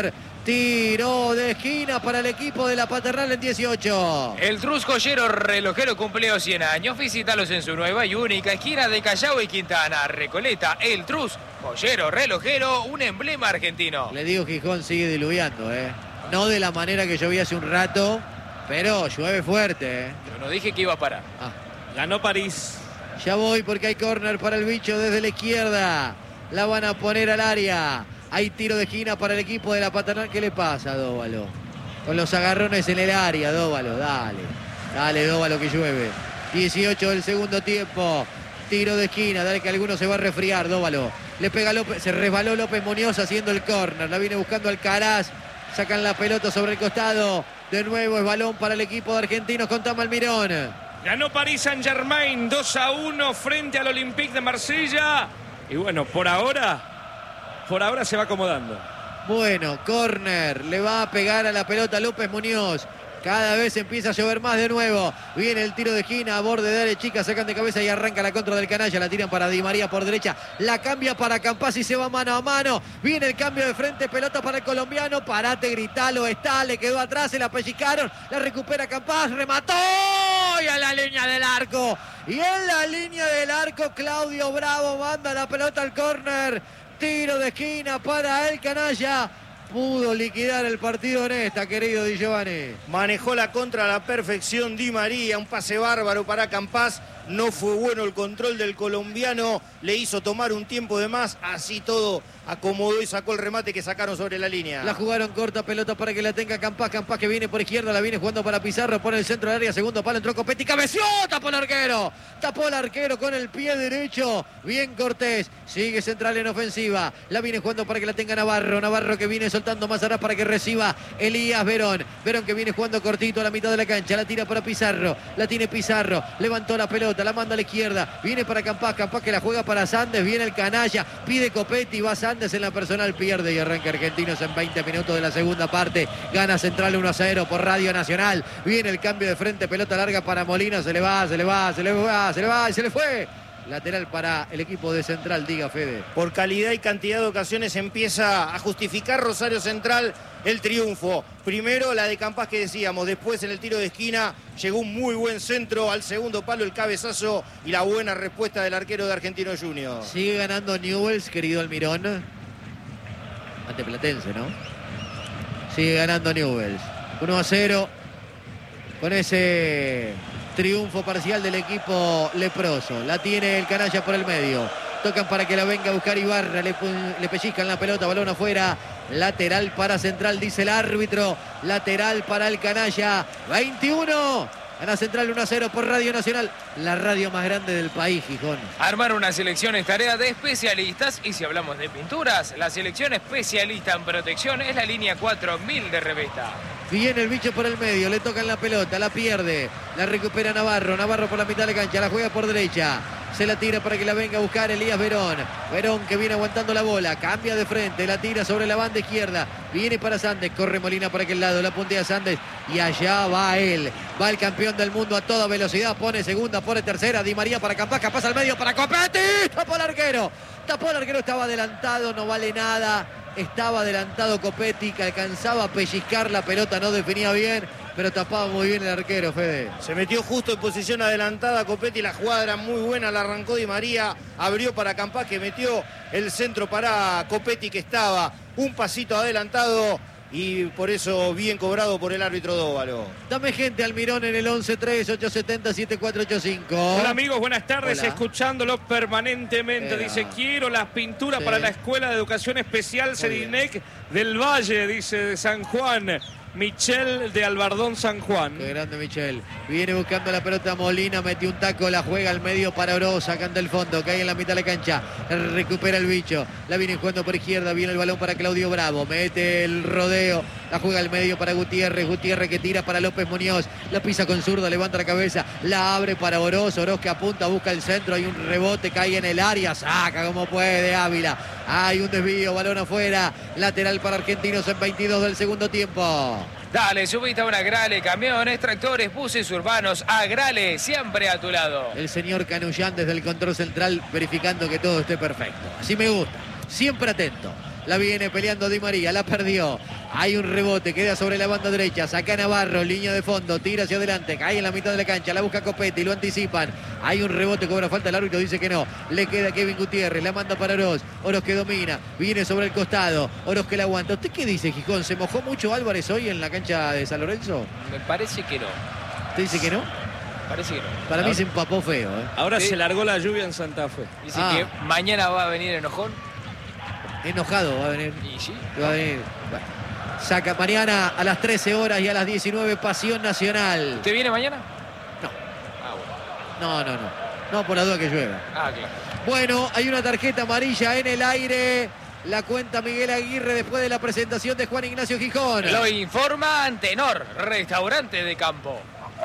Tiro de esquina para el equipo de la Paternal en dieciocho. El Trus Joyero Relojero cumplió cien años. Visítalos en su nueva y única esquina de Callao y Quintana. Recoleta, el Trus Joyero Relojero, un emblema argentino. Le digo, Gijón sigue diluviando, ¿eh? No de la manera que llovía hace un rato, pero llueve fuerte, ¿eh? Yo no dije que iba a parar. Ah. Ganó París. Ya voy porque hay córner para el bicho desde la izquierda. La van a poner al área. Hay tiro de esquina para el equipo de la Paternal. ¿Qué le pasa a Dóvalo? Con los agarrones en el área, Dóvalo. Dale. Dale, Dóvalo, que llueve. dieciocho del segundo tiempo. Tiro de esquina. Dale que alguno se va a resfriar, Dóvalo. Le pega López. Se resbaló López Muñoz haciendo el córner. La viene buscando Alcaraz. Sacan la pelota sobre el costado. De nuevo es balón para el equipo de Argentinos con Tom Almirón. Ganó París Saint-Germain dos a uno frente al Olympique de Marsella. Y bueno, por ahora... Por ahora se va acomodando. Bueno, córner. Le va a pegar a la pelota López Muñoz. Cada vez empieza a llover más de nuevo. Viene el tiro de esquina a borde de área chica. Sacan de cabeza y arranca la contra del canalla. La tiran para Di María por derecha. La cambia para Campás y se va mano a mano. Viene el cambio de frente. Pelota para el colombiano. Parate, gritalo. Está. Le quedó atrás. Se la pellizcaron. La recupera Campás. Remató. Y a la línea del arco. Y en la línea del arco Claudio Bravo manda la pelota al córner. Tiro de esquina para el canalla. Pudo liquidar el partido en esta, querido Di Giovanni. Manejó la contra a la perfección Di María. Un pase bárbaro para Campás. No fue bueno el control del colombiano. Le hizo tomar un tiempo de más. Así todo acomodó y sacó el remate que sacaron sobre la línea. La jugaron corta, pelota para que la tenga Campás. Campás que viene por izquierda, la viene jugando para Pizarro. Pone el centro del área, segundo palo, entró Copetti. ¡Cabeció! Tapó el arquero. Tapó el arquero con el pie derecho. Bien Cortés. Sigue central en ofensiva. La viene jugando para que la tenga Navarro. Navarro que viene soltando más atrás para que reciba Elías Verón. Verón que viene jugando cortito a la mitad de la cancha. La tira para Pizarro. La tiene Pizarro. Levantó la pelota. La manda a la izquierda. Viene para Campás. Campás que la juega para Sandes. Viene el canalla. Pide Copetti. Va Sandes en la personal. Pierde y arranca Argentinos en veinte minutos de la segunda parte. Gana Central uno a cero por Radio Nacional. Viene el cambio de frente. Pelota larga para Molina. Se le va, se le va, se le va, se le va y se le fue. Lateral para el equipo de Central, diga Fede. Por calidad y cantidad de ocasiones empieza a justificar Rosario Central el triunfo. Primero la de Campás que decíamos, después en el tiro de esquina llegó un muy buen centro al segundo palo, el cabezazo y la buena respuesta del arquero de Argentino Junior. Sigue ganando Newell's, querido Almirón. Ante Platense, ¿no? Sigue ganando Newell's. uno a cero con ese triunfo parcial del equipo leproso. La tiene el canalla por el medio. Tocan para que la venga a buscar Ibarra. Le, le pellizcan la pelota, balón afuera. Lateral para Central, dice el árbitro. Lateral para el canalla. veintiuno. Gana Central uno a cero por Radio Nacional. La radio más grande del país, Gijón. Armar una selección es tarea de especialistas. Y si hablamos de pinturas, la selección especialista en protección es la línea cuatro mil de Revesta. Viene el bicho por el medio, le tocan la pelota, la pierde, la recupera Navarro, Navarro por la mitad de la cancha, la juega por derecha, se la tira para que la venga a buscar Elías Verón, Verón que viene aguantando la bola, cambia de frente, la tira sobre la banda izquierda, viene para Sandes, corre Molina para aquel lado, la puntea Sandes y allá va él, va el campeón del mundo a toda velocidad, pone segunda, pone tercera, Di María para Campás, pasa al medio para Copetti, tapó el arquero, tapó el arquero, estaba adelantado, no vale nada. Estaba adelantado Copetti, que alcanzaba a pellizcar la pelota, no definía bien, pero tapaba muy bien el arquero, Fede. Se metió justo en posición adelantada Copetti, la jugada era muy buena, la arrancó Di María, abrió para Campás, que metió el centro para Copetti, que estaba un pasito adelantado y por eso bien cobrado por el árbitro Dóvalo. Dame gente, Almirón, en el once tres ocho siete cero siete cuatro ocho cinco. Hola amigos, buenas tardes. Hola. Escuchándolo permanentemente. Era. Dice, quiero las pinturas sí. para la Escuela de Educación Especial Cedinec del Valle, dice, de San Juan. Michel de Albardón, San Juan. Qué grande Michel. Viene buscando la pelota Molina, metió un taco, la juega al medio para Oro, sacando el fondo, cae en la mitad de la cancha, recupera el bicho, la viene jugando por izquierda, viene el balón para Claudio Bravo, mete el rodeo, la juega al medio para Gutiérrez, Gutiérrez que tira para López Muñoz, la pisa con zurda, levanta la cabeza, la abre para Oroz, Oroz que apunta, busca el centro, hay un rebote, cae en el área, saca como puede Ávila, hay un desvío, balón afuera, lateral para Argentinos en veintidós del segundo tiempo. Dale, subite a una Agrale, camiones, tractores, buses urbanos, Agrale, siempre a tu lado. El señor Canullán desde el control central verificando que todo esté perfecto. Así me gusta, siempre atento. La viene peleando Di María, la perdió. Hay un rebote, queda sobre la banda derecha. Saca Navarro, línea de fondo, tira hacia adelante, cae en la mitad de la cancha, la busca Copetti, lo anticipan. Hay un rebote, cobra falta, el árbitro dice que no. Le queda Kevin Gutiérrez, la manda para Oroz. Oroz que domina, viene sobre el costado. Oroz que la aguanta. ¿Usted qué dice, Gijón? ¿Se mojó mucho Álvarez hoy en la cancha de San Lorenzo? Me parece que no. ¿Usted dice que no? Parece que no. Para ahora, mí se empapó feo. ¿eh? Ahora sí. se largó la lluvia en Santa Fe. Dice Ah. que mañana va a venir enojón. Enojado va a venir. Y sí. Va a venir. Bueno. Saca mañana a las trece horas y a las diecinueve, Pasión Nacional. ¿Usted viene mañana? No. Ah, bueno. No, no, no. No, por la duda que llueva. Ah, claro. Bueno, hay una tarjeta amarilla en el aire. La cuenta Miguel Aguirre después de la presentación de Juan Ignacio Gijón. Lo informa Antenor, restaurante de campo.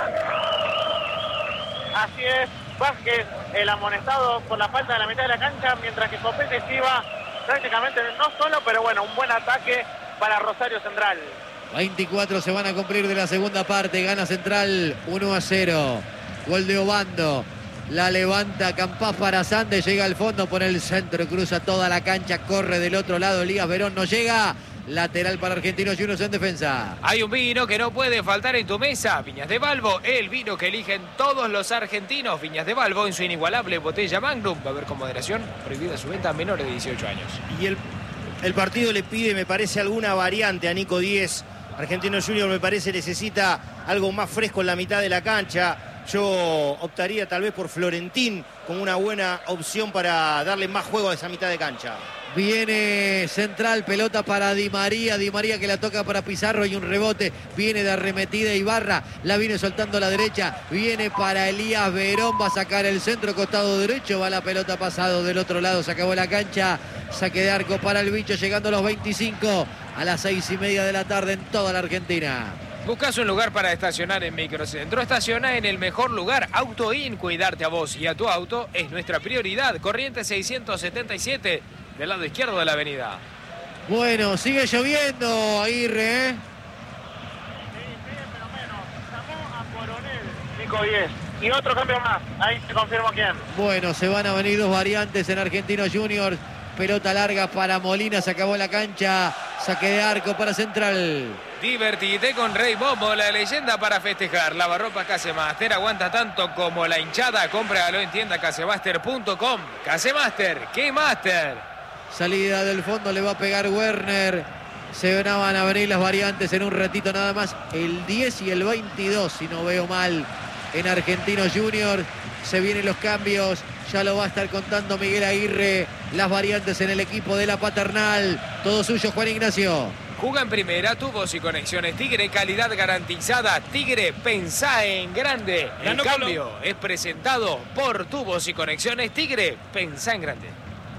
Así es, Vázquez, el amonestado por la falta de la mitad de la cancha, mientras que Copetti iba prácticamente no solo, pero bueno, un buen ataque para Rosario Central. veinticuatro se van a cumplir de la segunda parte. Gana Central uno a cero. Gol de Obando. La levanta Campás para Sande. Llega al fondo por el centro. Cruza toda la cancha. Corre del otro lado. Elías Verón no llega. Lateral para Argentinos Juniors en defensa. Hay un vino que no puede faltar en tu mesa. Viñas de Balbo, el vino que eligen todos los argentinos. Viñas de Balbo en su inigualable botella Magnum. Va a haber con moderación. Prohibida su venta a menores de dieciocho años. Y el, el partido le pide, me parece, alguna variante a Nico Díez. Argentinos Juniors, me parece, necesita algo más fresco en la mitad de la cancha. Yo optaría tal vez por Florentín como una buena opción para darle más juego a esa mitad de cancha. Viene Central, pelota para Di María. Di María que la toca para Pizarro y un rebote. Viene de arremetida Ibarra. La viene soltando a la derecha. Viene para Elías Verón. Va a sacar el centro, costado derecho. Va la pelota pasado del otro lado. Se acabó la cancha. Saque de arco para el bicho. Llegando a los veinticinco. A las seis y media de la tarde en toda la Argentina. Buscas un lugar para estacionar en Microcentro. Estaciona en el mejor lugar. Auto In. Cuidarte a vos y a tu auto es nuestra prioridad. Corrientes seiscientos setenta y siete. Del lado izquierdo de la avenida. Bueno, sigue lloviendo, Aguirre, ¿eh? Nico Díez. Y otro cambio más. Ahí te confirmo quién. Bueno, se van a venir dos variantes en Argentinos Juniors. Pelota larga para Molina, se acabó la cancha. Saque de arco para Central. Divertite con Rey Momo, la leyenda para festejar. Lavarropas Casemaster, aguanta tanto como la hinchada. Cómpralo en tienda casemaster punto com. Casemaster, ¿qué master? Salida del fondo, le va a pegar Werner. Se van a venir las variantes en un ratito nada más. El diez y el veintidós, si no veo mal, en Argentinos Juniors. Se vienen los cambios. Ya lo va a estar contando Miguel Aguirre. Las variantes en el equipo de la Paternal. Todo suyo, Juan Ignacio. Juga en primera, tubos y conexiones Tigre, calidad garantizada. Tigre, pensá en grande. El Ganó cambio Colo. es presentado por tubos y conexiones Tigre, pensá en grande.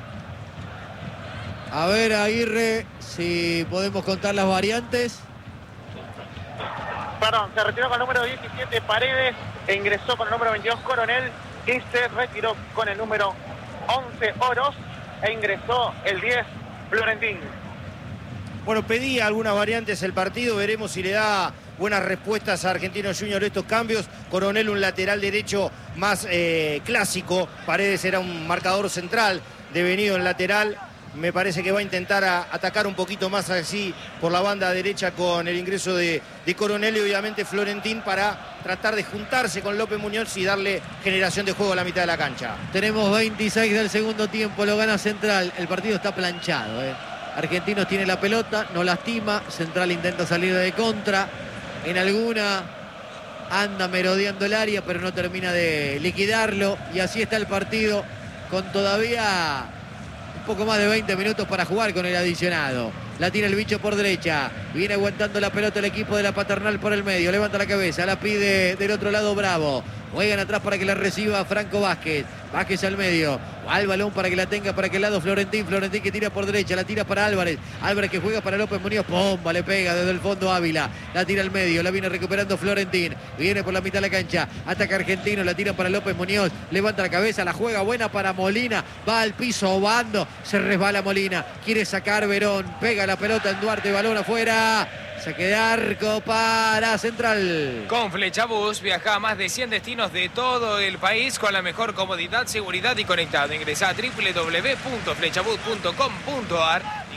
A ver, Aguirre, si podemos contar las variantes. Perdón, se retiró con el número diecisiete Paredes e ingresó con el número veintidós Coronel, que se retiró con el número once Oroz e ingresó el diez Florentín. Bueno, pedía algunas variantes el partido, veremos si le da buenas respuestas a Argentinos Juniors estos cambios. Coronel, un lateral derecho más eh, clásico. Paredes era un marcador central, devenido en lateral. Me parece que va a intentar a atacar un poquito más así por la banda derecha con el ingreso de, de Coronel y obviamente Florentín para tratar de juntarse con López Muñoz y darle generación de juego a la mitad de la cancha. Tenemos veintiséis del segundo tiempo, lo gana Central. El partido está planchado, ¿eh? Argentinos tiene la pelota, no lastima. Central intenta salir de contra. En alguna anda merodeando el área, pero no termina de liquidarlo. Y así está el partido con todavía un poco más de veinte minutos para jugar con el adicionado. La tira el bicho por derecha. Viene aguantando la pelota el equipo de la Paternal por el medio. Levanta la cabeza, la pide del otro lado Bravo. Juegan atrás para que la reciba Franco Vázquez. Vázquez al medio. Va el balón para que la tenga para aquel lado Florentín. Florentín que tira por derecha. La tira para Álvarez. Álvarez que juega para López Muñoz. Pomba, le pega desde el fondo Ávila. La tira al medio. La viene recuperando Florentín. Viene por la mitad de la cancha. Ataca Argentino. La tira para López Muñoz. Levanta la cabeza. La juega buena para Molina. Va al piso Obando. Se resbala Molina. Quiere sacar Verón. Pega la pelota en Duarte. Balón afuera. Saque de arco para Central. Con Flechabús viaja a más de cien destinos de todo el país con la mejor comodidad, seguridad y conectado. Ingresa a doble u doble u doble u punto flechabús punto com punto ar y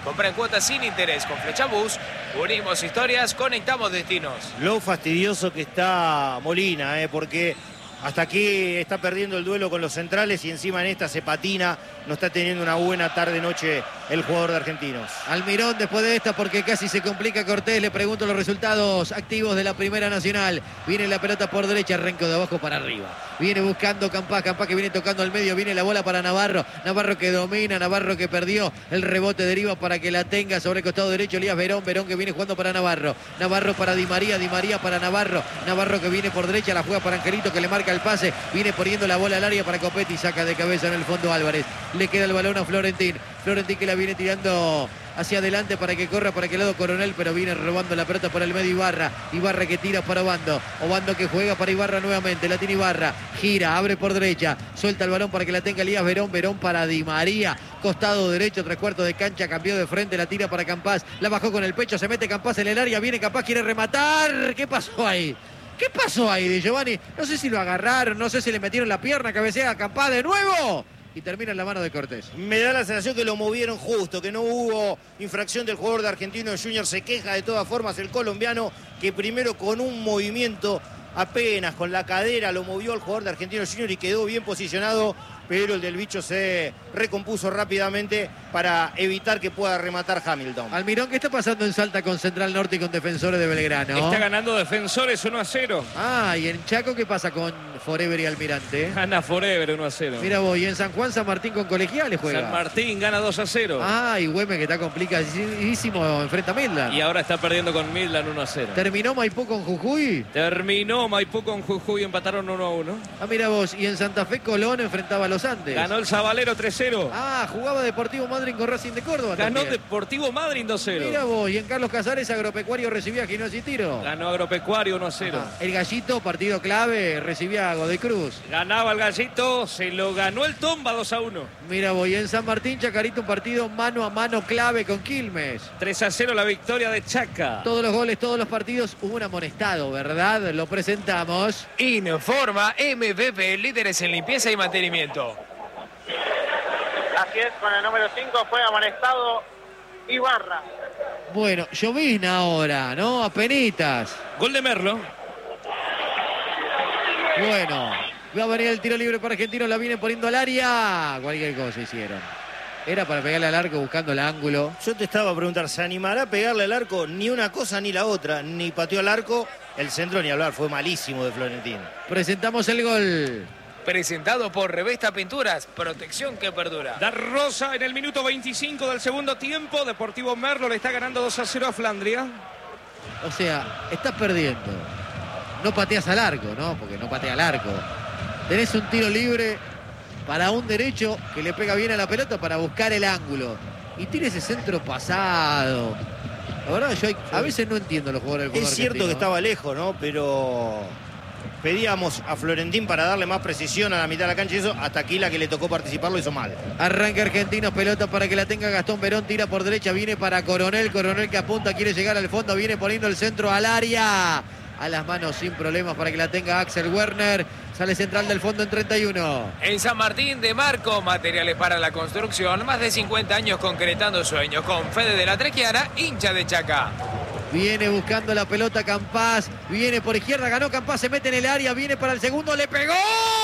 compra en cuotas sin interés. Con Flechabús, unimos historias, conectamos destinos. Lo fastidioso que está Molina, eh, porque hasta aquí está perdiendo el duelo con los centrales y encima en esta se patina. No está teniendo una buena tarde-noche el jugador de Argentinos. Almirón después de esta, porque casi se complica Cortés, le pregunto los resultados activos de la Primera Nacional. Viene la pelota por derecha, arranco de abajo para arriba. Viene buscando Campás, Campás que viene tocando al medio, viene la bola para Navarro. Navarro que domina, Navarro que perdió. El rebote deriva para que la tenga sobre el costado derecho Elías Verón, Verón que viene jugando para Navarro. Navarro para Di María, Di María para Navarro. Navarro que viene por derecha, la juega para Angelito que le marca el pase. Viene poniendo la bola al área para Copetti, saca de cabeza en el fondo Álvarez. Le queda el balón a Florentín. Florentín que la viene tirando hacia adelante para que corra para aquel lado Coronel, pero viene robando la pelota por el medio Ibarra. Ibarra que tira para Obando. Obando que juega para Ibarra nuevamente. La tiene Ibarra. Gira, abre por derecha. Suelta el balón para que la tenga Elías Verón. Verón para Di María. Costado derecho, tres cuartos de cancha. Cambió de frente, la tira para Campás. La bajó con el pecho. Se mete Campás en el área. Viene Campás, quiere rematar. ¿Qué pasó ahí? ¿Qué pasó ahí de Giovanni? No sé si lo agarraron, no sé si le metieron la pierna, cabecea a Campás de nuevo. Y termina en la mano de Cortés. Me da la sensación que lo movieron justo, que no hubo infracción del jugador de Argentinos Juniors. Se queja de todas formas el colombiano, que primero con un movimiento apenas con la cadera lo movió al jugador de Argentinos Juniors y quedó bien posicionado, pero el del bicho se recompuso rápidamente para evitar que pueda rematar Hamilton. Almirón, ¿qué está pasando en Salta con Central Norte y con Defensores de Belgrano? Está ganando Defensores uno a cero. Ah, y en Chaco, ¿qué pasa con Forever y Almirante? Gana Forever uno a cero. Mira vos, y en San Juan, San Martín con Colegiales juega. San Martín gana dos a cero. Ah, y Güemes que está complicadísimo, enfrenta a Midland. Y ahora está perdiendo con Midland uno a cero. ¿Terminó Maipú con Jujuy? Terminó Maipú con Jujuy, empataron uno a uno. Ah, mira vos, y en Santa Fe Colón enfrentaba a los Andes. Ganó el Sabalero tres cero. Ah, jugaba Deportivo Madryn con Racing de Córdoba. Ganó también. Deportivo Madryn dos cero. Mira vos, y en Carlos Casares Agropecuario recibía a Quinones y Tiro. Ganó Agropecuario uno a cero. Ajá. El Gallito, partido clave, recibía a Godoy Cruz. Ganaba el Gallito, se lo ganó el Tomba dos a uno. Mira vos, y en San Martín, Chacarito, un partido mano a mano clave con Quilmes. tres a cero la victoria de Chaca. Todos los goles, todos los partidos, hubo un amonestado, ¿verdad? Lo presentamos. Informa M V P, líderes en limpieza y mantenimiento. Así es, con el número cinco fue amonestado Ibarra. Bueno, llovizna ahora, ¿no? Apenitas. Gol de Merlo. Bueno, va a venir el tiro libre para Argentinos, la viene poniendo al área. Cualquier cosa hicieron. Era para pegarle al arco buscando el ángulo. Yo te estaba a preguntar, ¿se animará a pegarle al arco? Ni una cosa ni la otra. Ni pateó al arco. El centro ni hablar, fue malísimo de Florentín. Presentamos el gol. Presentado por Revesta Pinturas, protección que perdura. Da Rosa en el minuto veinticinco del segundo tiempo. Deportivo Merlo le está ganando dos a cero a Flandria. O sea, estás perdiendo. No pateas al arco, ¿no? Porque no patea al arco. Tenés un tiro libre para un derecho que le pega bien a la pelota para buscar el ángulo. Y tira ese centro pasado. La verdad, yo hay, a veces no entiendo los jugadores del fútbol Es cierto argentino. que estaba lejos, ¿no? Pero pedíamos a Florentín para darle más precisión a la mitad de la cancha y eso. Hasta aquí la que le tocó participar lo hizo mal. Arranca Argentinos, pelota para que la tenga Gastón Verón, tira por derecha, viene para Coronel, Coronel que apunta, quiere llegar al fondo, viene poniendo el centro al área. A las manos sin problemas para que la tenga Axel Werner. Sale central del fondo en treinta y uno. En San Martín de Marco, materiales para la construcción, más de cincuenta años concretando sueños. Con Fede de la Trequiana, hincha de Chaca. Viene buscando la pelota Campás, viene por izquierda, ganó Campás, se mete en el área, viene para el segundo, le pegó.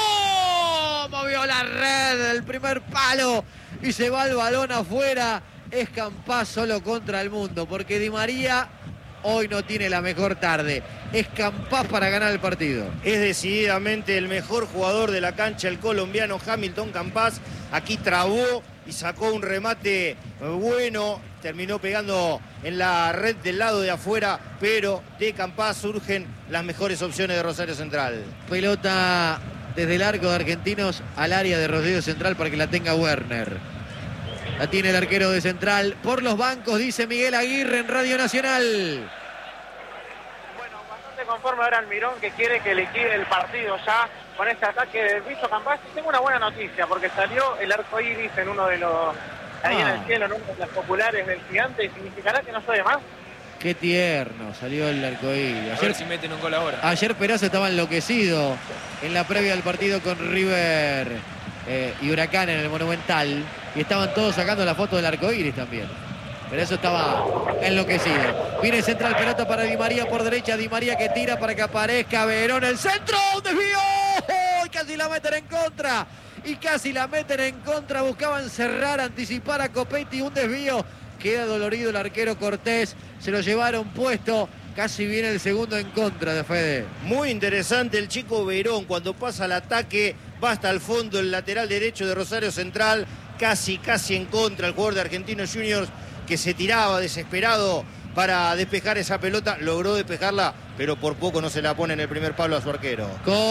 Movió la red, el primer palo y se va el balón afuera. Es Campás solo contra el mundo, porque Di María hoy no tiene la mejor tarde. Es Campás para ganar el partido. Es decididamente el mejor jugador de la cancha, el colombiano Hamilton Campás. Aquí trabó y sacó un remate bueno. Terminó pegando en la red del lado de afuera, pero de Campás surgen las mejores opciones de Rosario Central. Pelota desde el arco de Argentinos al área de Rosario Central para que la tenga Werner. La tiene el arquero de Central. Por los bancos, dice Miguel Aguirre en Radio Nacional. Bueno, bastante conforme ahora Almirón, que quiere que liquide el partido ya con este ataque del bicho Campás. Y tengo una buena noticia, porque salió el arco iris en uno de los... ahí Ah. en el cielo, en una de las populares del Gigante, y significará que no soy de más. Qué tierno, salió el arcoíris. A Ayer, ver si meten un gol ahora. ayer Perazo estaba enloquecido en la previa del partido con River eh, y Huracán en el Monumental. Y estaban todos sacando la foto del arcoíris también. pero eso estaba enloquecido. Viene central, pelota para Di María por derecha. Di María que tira para que aparezca Verón. El centro, un desvío. ¡Oh! Y casi la meten en contra. Y casi la meten en contra. Buscaban cerrar, anticipar a Copetti. Un desvío. Queda dolorido el arquero Cortés. Se lo llevaron puesto. Casi viene el segundo en contra de Fede. Muy interesante el chico Verón. Cuando pasa el ataque, va hasta el fondo el lateral derecho de Rosario Central. Casi, casi en contra el jugador de Argentinos Juniors, que se tiraba desesperado para despejar esa pelota. Logró despejarla, pero por poco no se la pone en el primer palo a su arquero.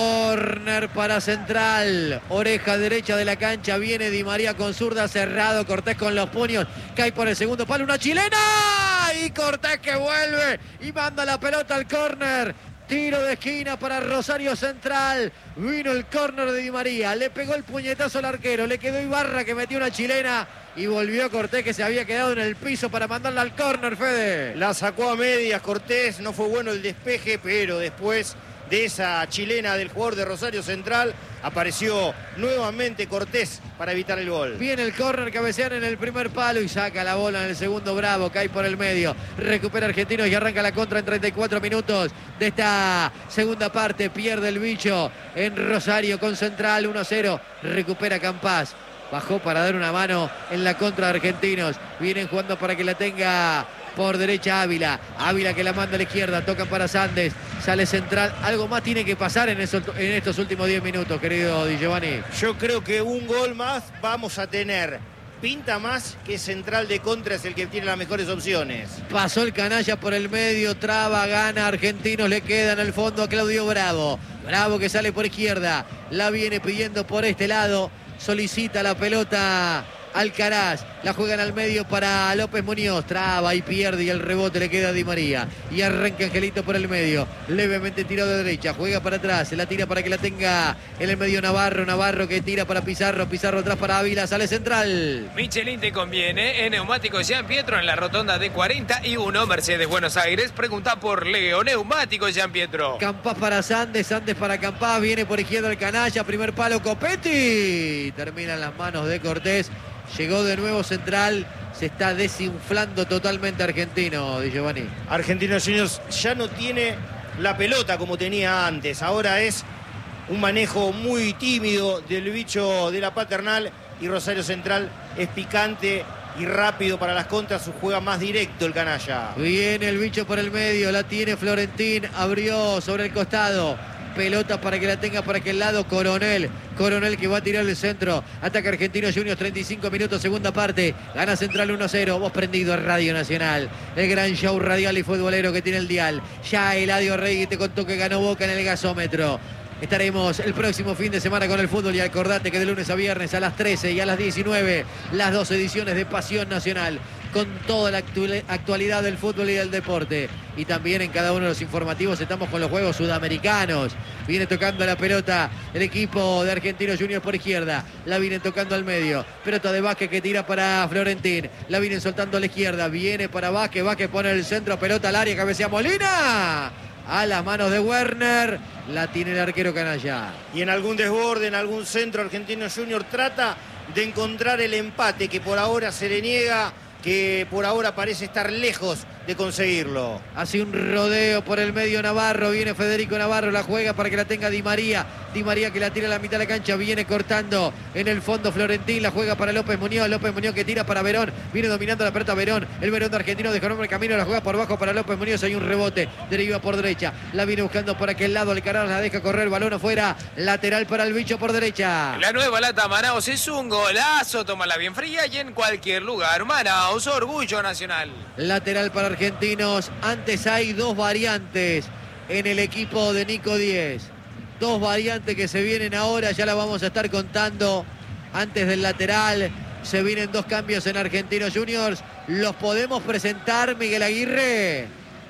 Córner para Central. Oreja derecha de la cancha. Viene Di María con zurda, cerrado. Cortés con los puños. Cae por el segundo palo. Una chilena. Y Cortés que vuelve y manda la pelota al córner. Tiro de esquina para Rosario Central. Vino el córner de Di María. Le pegó el puñetazo al arquero. Le quedó Ibarra que metió una chilena. Y volvió Cortés que se había quedado en el piso para mandarla al córner, Fede. La sacó a medias Cortés. No fue bueno el despeje, pero después de esa chilena del jugador de Rosario Central, apareció nuevamente Cortés para evitar el gol. Viene el córner, cabecean en el primer palo y saca la bola en el segundo. Bravo, cae por el medio. Recupera Argentinos y arranca la contra en treinta y cuatro minutos de esta segunda parte. Pierde el bicho en Rosario con Central uno a cero. Recupera Campás. Bajó para dar una mano en la contra de Argentinos. Vienen jugando para que la tenga por derecha Ávila. Ávila que la manda a la izquierda. Tocan para Sandes. Sale Central. Algo más tiene que pasar en, eso, en estos últimos diez minutos, querido Di Giovanni. Yo creo que un gol más vamos a tener. Pinta más que Central de contra es el que tiene las mejores opciones. Pasó el canalla por el medio. Traba, gana Argentinos. Le queda en el fondo a Claudio Bravo. Bravo que sale por izquierda. La viene pidiendo por este lado. Solicita la pelota Alcaraz, la juegan al medio para López Muñoz, traba y pierde y el rebote le queda a Di María y arranca Angelito por el medio, levemente tirado de derecha, juega para atrás, se la tira para que la tenga en el medio Navarro, Navarro que tira para Pizarro, Pizarro atrás para Ávila, sale Central. Michelin te conviene, en Neumáticos Jean Pietro en la rotonda de cuarenta y uno, Mercedes Buenos Aires, pregunta por Leo, Neumáticos Jean Pietro. Campás para Sandes, Sandes para Campás, viene por izquierda el canalla, primer palo Copetti, termina en las manos de Cortés. Llegó de nuevo Central, se está desinflando totalmente Argentino, Di Giovanni. Argentinos Juniors ya no tiene la pelota como tenía antes, ahora es un manejo muy tímido del bicho de la Paternal y Rosario Central es picante y rápido para las contras, juega más directo el canalla. Viene el bicho por el medio, la tiene Florentín, abrió sobre el costado. Pelota para que la tenga por aquel lado Coronel. Coronel que va a tirar el centro. Ataca Argentinos Juniors, treinta y cinco minutos, segunda parte. Gana Central uno a cero. Vos prendido a Radio Nacional. El gran show radial y futbolero que tiene el dial. Ya Eladio Rey te contó que ganó Boca en el gasómetro. Estaremos el próximo fin de semana con el fútbol y acordate que de lunes a viernes a las trece y a las diecinueve las dos ediciones de Pasión Nacional con toda la actualidad del fútbol y del deporte. Y también en cada uno de los informativos estamos con los Juegos Sudamericanos. Viene tocando la pelota el equipo de Argentinos Juniors por izquierda. La vienen tocando al medio. Pelota de Vázquez que tira para Florentín. La vienen soltando a la izquierda. Viene para Vázquez. Vázquez pone el centro. Pelota al área. Cabecea Molina. A las manos de Werner. La tiene el arquero canalla. Y en algún desborde, en algún centro, Argentinos Juniors trata de encontrar el empate que por ahora se le niega, que por ahora parece estar lejos de conseguirlo. Hace un rodeo por el medio Navarro, viene Federico Navarro, la juega para que la tenga Di María. Di María que la tira a la mitad de la cancha, viene cortando en el fondo Florentín, la juega para López Muñoz, López Muñoz que tira para Verón, viene dominando la pelota Verón, el Verón de Argentino dejó el camino, la juega por bajo para López Muñoz, hay un rebote, deriva por derecha, la viene buscando por aquel lado, Alcaraz la deja correr, balón afuera, lateral para el bicho por derecha. La nueva lata Manaos es un golazo, tómala bien fría y en cualquier lugar. Manaos, orgullo nacional. Lateral para Argentinos, antes hay dos variantes en el equipo de Nico Díez. Dos variantes que se vienen ahora, ya la vamos a estar contando antes del lateral. Se vienen dos cambios en Argentinos Juniors. ¿Los podemos presentar, Miguel Aguirre?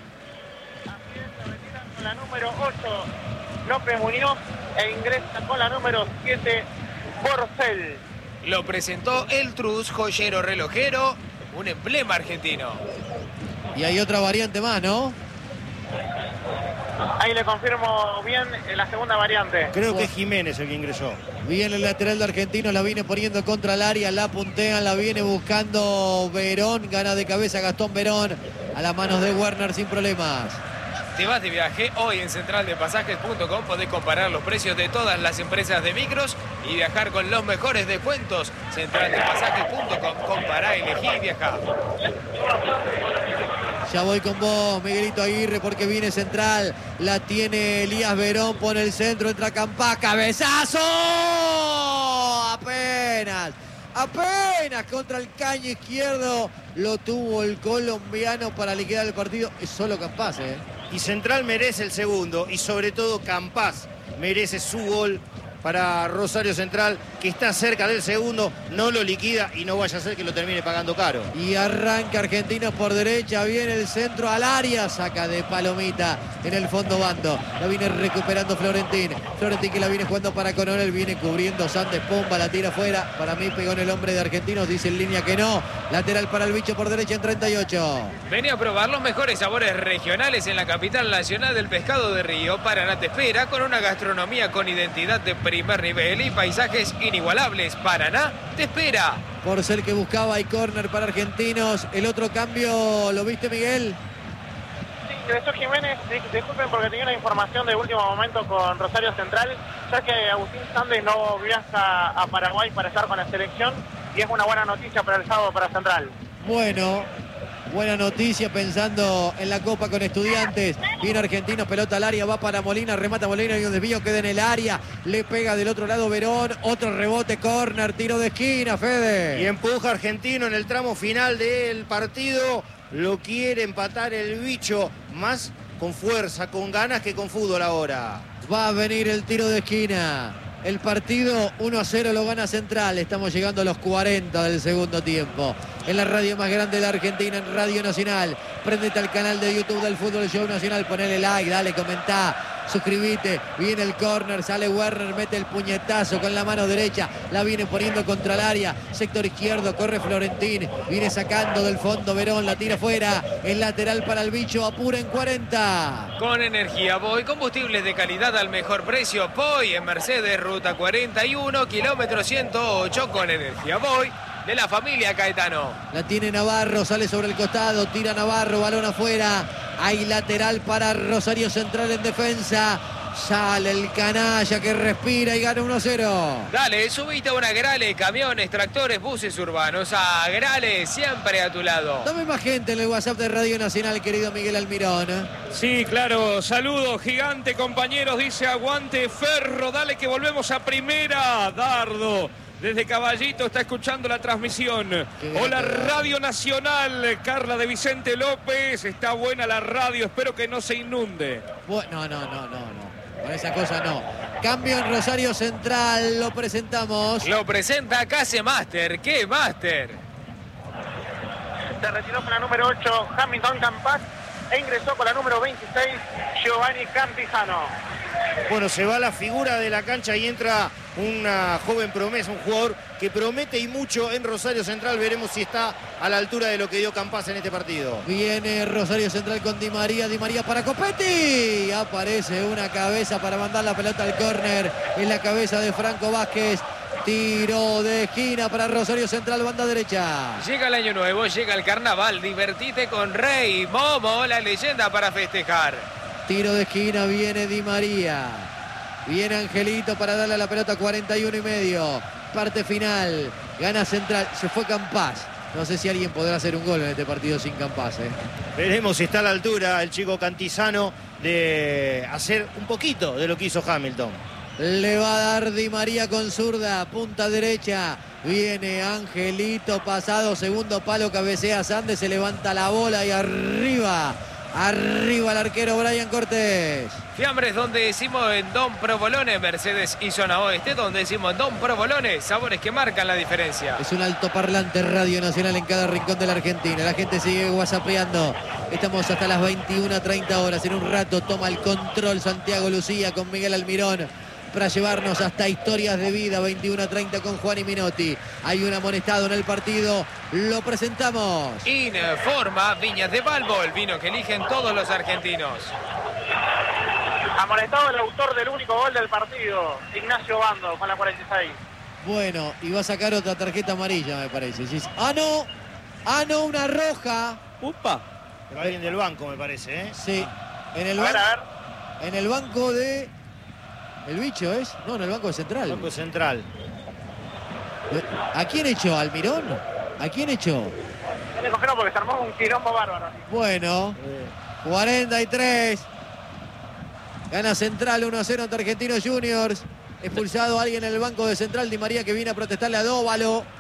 Con la número ocho, López Muñoz, e ingresa con la número siete, Borcel. Lo presentó el Truz, joyero relojero, un emblema argentino. Y hay otra variante más, ¿no? Ahí le confirmo bien la segunda variante. Creo que es Jiménez el que ingresó. Bien el lateral de Argentinos, la viene poniendo contra el área, la puntean, la viene buscando Verón, gana de cabeza Gastón Verón, a las manos de Werner sin problemas. Te vas de viaje, hoy en central de pasajes punto com podés comparar los precios de todas las empresas de micros y viajar con los mejores descuentos. central de pasajes punto com, compará, elegí y viajá. Ya voy con vos, Miguelito Aguirre, porque viene central. La tiene Elías Verón, pone el centro, entra Campás, cabezazo. Apenas, apenas contra el caño izquierdo. Lo tuvo el colombiano para liquidar el partido. Es solo Campás, ¿eh? Y Central merece el segundo y sobre todo Campás merece su gol para Rosario Central, que está cerca del segundo, no lo liquida y no vaya a ser que lo termine pagando caro. Y arranca Argentinos por derecha, viene el centro al área, saca de palomita en el fondo bando. La viene recuperando Florentín. Florentín que la viene jugando para Coronel, viene cubriendo Sandes, Pomba, la tira afuera. Para mí pegó en el hombre de Argentinos, dice en línea que no. Lateral para el bicho por derecha en treinta y ocho. Vení a probar los mejores sabores regionales en la capital nacional del pescado de río. Paraná te espera con una gastronomía con identidad de primer nivel y paisajes inigualables. Paraná te espera. Por ser que buscaba y córner para Argentinos. El otro cambio, ¿lo viste, Miguel? Sí, ingresó Jiménez. Disculpen porque tenía una información de último momento con Rosario Central, ya que Agustín Sandes no viaja a Paraguay para estar con la selección y es una buena noticia para el sábado para Central. Bueno, buena noticia pensando en la Copa con Estudiantes. Viene Argentinos, pelota al área, va para Molina, remata Molina y un desvío, queda en el área. Le pega del otro lado Verón, otro rebote, córner, tiro de esquina, Fede. Y empuja Argentino en el tramo final del partido. Lo quiere empatar el bicho, más con fuerza, con ganas que con fútbol ahora. Va a venir el tiro de esquina. El partido uno a cero lo gana Central. Estamos llegando a los cuarenta del segundo tiempo. En la radio más grande de la Argentina, en Radio Nacional. Préndete al canal de YouTube del Fútbol Show Nacional. Ponele like, dale, comentá, suscribite. Viene el córner, sale Werner, mete el puñetazo con la mano derecha. La viene poniendo contra el área. Sector izquierdo, corre Florentín. Viene sacando del fondo Verón, la tira fuera. El lateral para el bicho, apura en cuarenta. Con energía Boy, combustibles de calidad al mejor precio. Boy en Mercedes, ruta cuarenta y uno, kilómetro ciento ocho. Con energía Boy de la familia Caetano. La tiene Navarro, sale sobre el costado, tira Navarro, balón afuera. Hay lateral para Rosario Central en defensa. Sale el canalla que respira y gana uno a cero. Dale, subite a una Grale, camiones, tractores, buses urbanos. A Grale, siempre a tu lado. Dame más gente en el WhatsApp de Radio Nacional, querido Miguel Almirón. Sí, claro, saludos, gigante, compañeros, dice aguante Ferro, dale que volvemos a primera. Dardo, desde Caballito, está escuchando la transmisión. Hola, Radio Nacional, Carla de Vicente López, está buena la radio, espero que no se inunde. Bueno, no, no, no, no. Con esa cosa no. Cambio en Rosario Central, lo presentamos. Lo presenta Case Master. ¿Qué Master? Se retiró con la número ocho, Hamilton Campás, e ingresó con la número veintiséis, Giovanni Cantizano. Bueno, se va la figura de la cancha y entra una joven promesa, un jugador que promete y mucho en Rosario Central. Veremos si está a la altura de lo que dio Campás en este partido. Viene Rosario Central con Di María, Di María para Copetti. Aparece una cabeza para mandar la pelota al córner. En la cabeza de Franco Vázquez. Tiro de esquina para Rosario Central, banda derecha. Llega el año nuevo, llega el carnaval. Divertite con Rey Momo, la leyenda para festejar. Tiro de esquina, viene Di María. Viene Angelito para darle la pelota, cuarenta y uno y medio. Parte final, gana Central, se fue Campás. No sé si alguien podrá hacer un gol en este partido sin Campás, ¿eh? Veremos si está a la altura el chico Cantizano de hacer un poquito de lo que hizo Hamilton. Le va a dar Di María con zurda, punta derecha. Viene Angelito, pasado, segundo palo, cabecea Sandes, se levanta la bola y arriba. Arriba el arquero Brian Cortés. Fiambres donde decimos en Don Provolone, Mercedes y zona oeste, donde decimos en Don Provolone, sabores que marcan la diferencia. Es un altoparlante Radio Nacional en cada rincón de la Argentina. La gente sigue whatsappeando. Estamos hasta las veintiuna treinta horas. En un rato toma el control Santiago Lucía con Miguel Almirón para llevarnos hasta historias de vida. Veintiuna treinta con Juan y Minotti. Hay un amonestado en el partido. Lo presentamos. Informa Viñas de Balbo, el vino que eligen todos los argentinos. Amonestado el autor del único gol del partido, Ignacio Bando, con la cuarenta y seis. Bueno, y va a sacar otra tarjeta amarilla, me parece. Sí, sí. ¡Ah, no! ¡Ah, no! Una roja. ¡Upa! Pero alguien del banco, me parece, ¿eh? Sí. En el, A ban- ver, a ver. en el banco de... ¿El bicho es? No, en el banco de Central. Banco central. ¿A quién echó? ¿Almirón? ¿A quién echó? No le cogieron porque se armó un quilombo bárbaro. Bueno, cuarenta y tres. Gana Central uno a cero ante Argentinos Juniors. Expulsado alguien en el banco de Central, Di María, que viene a protestarle a Dóvalo.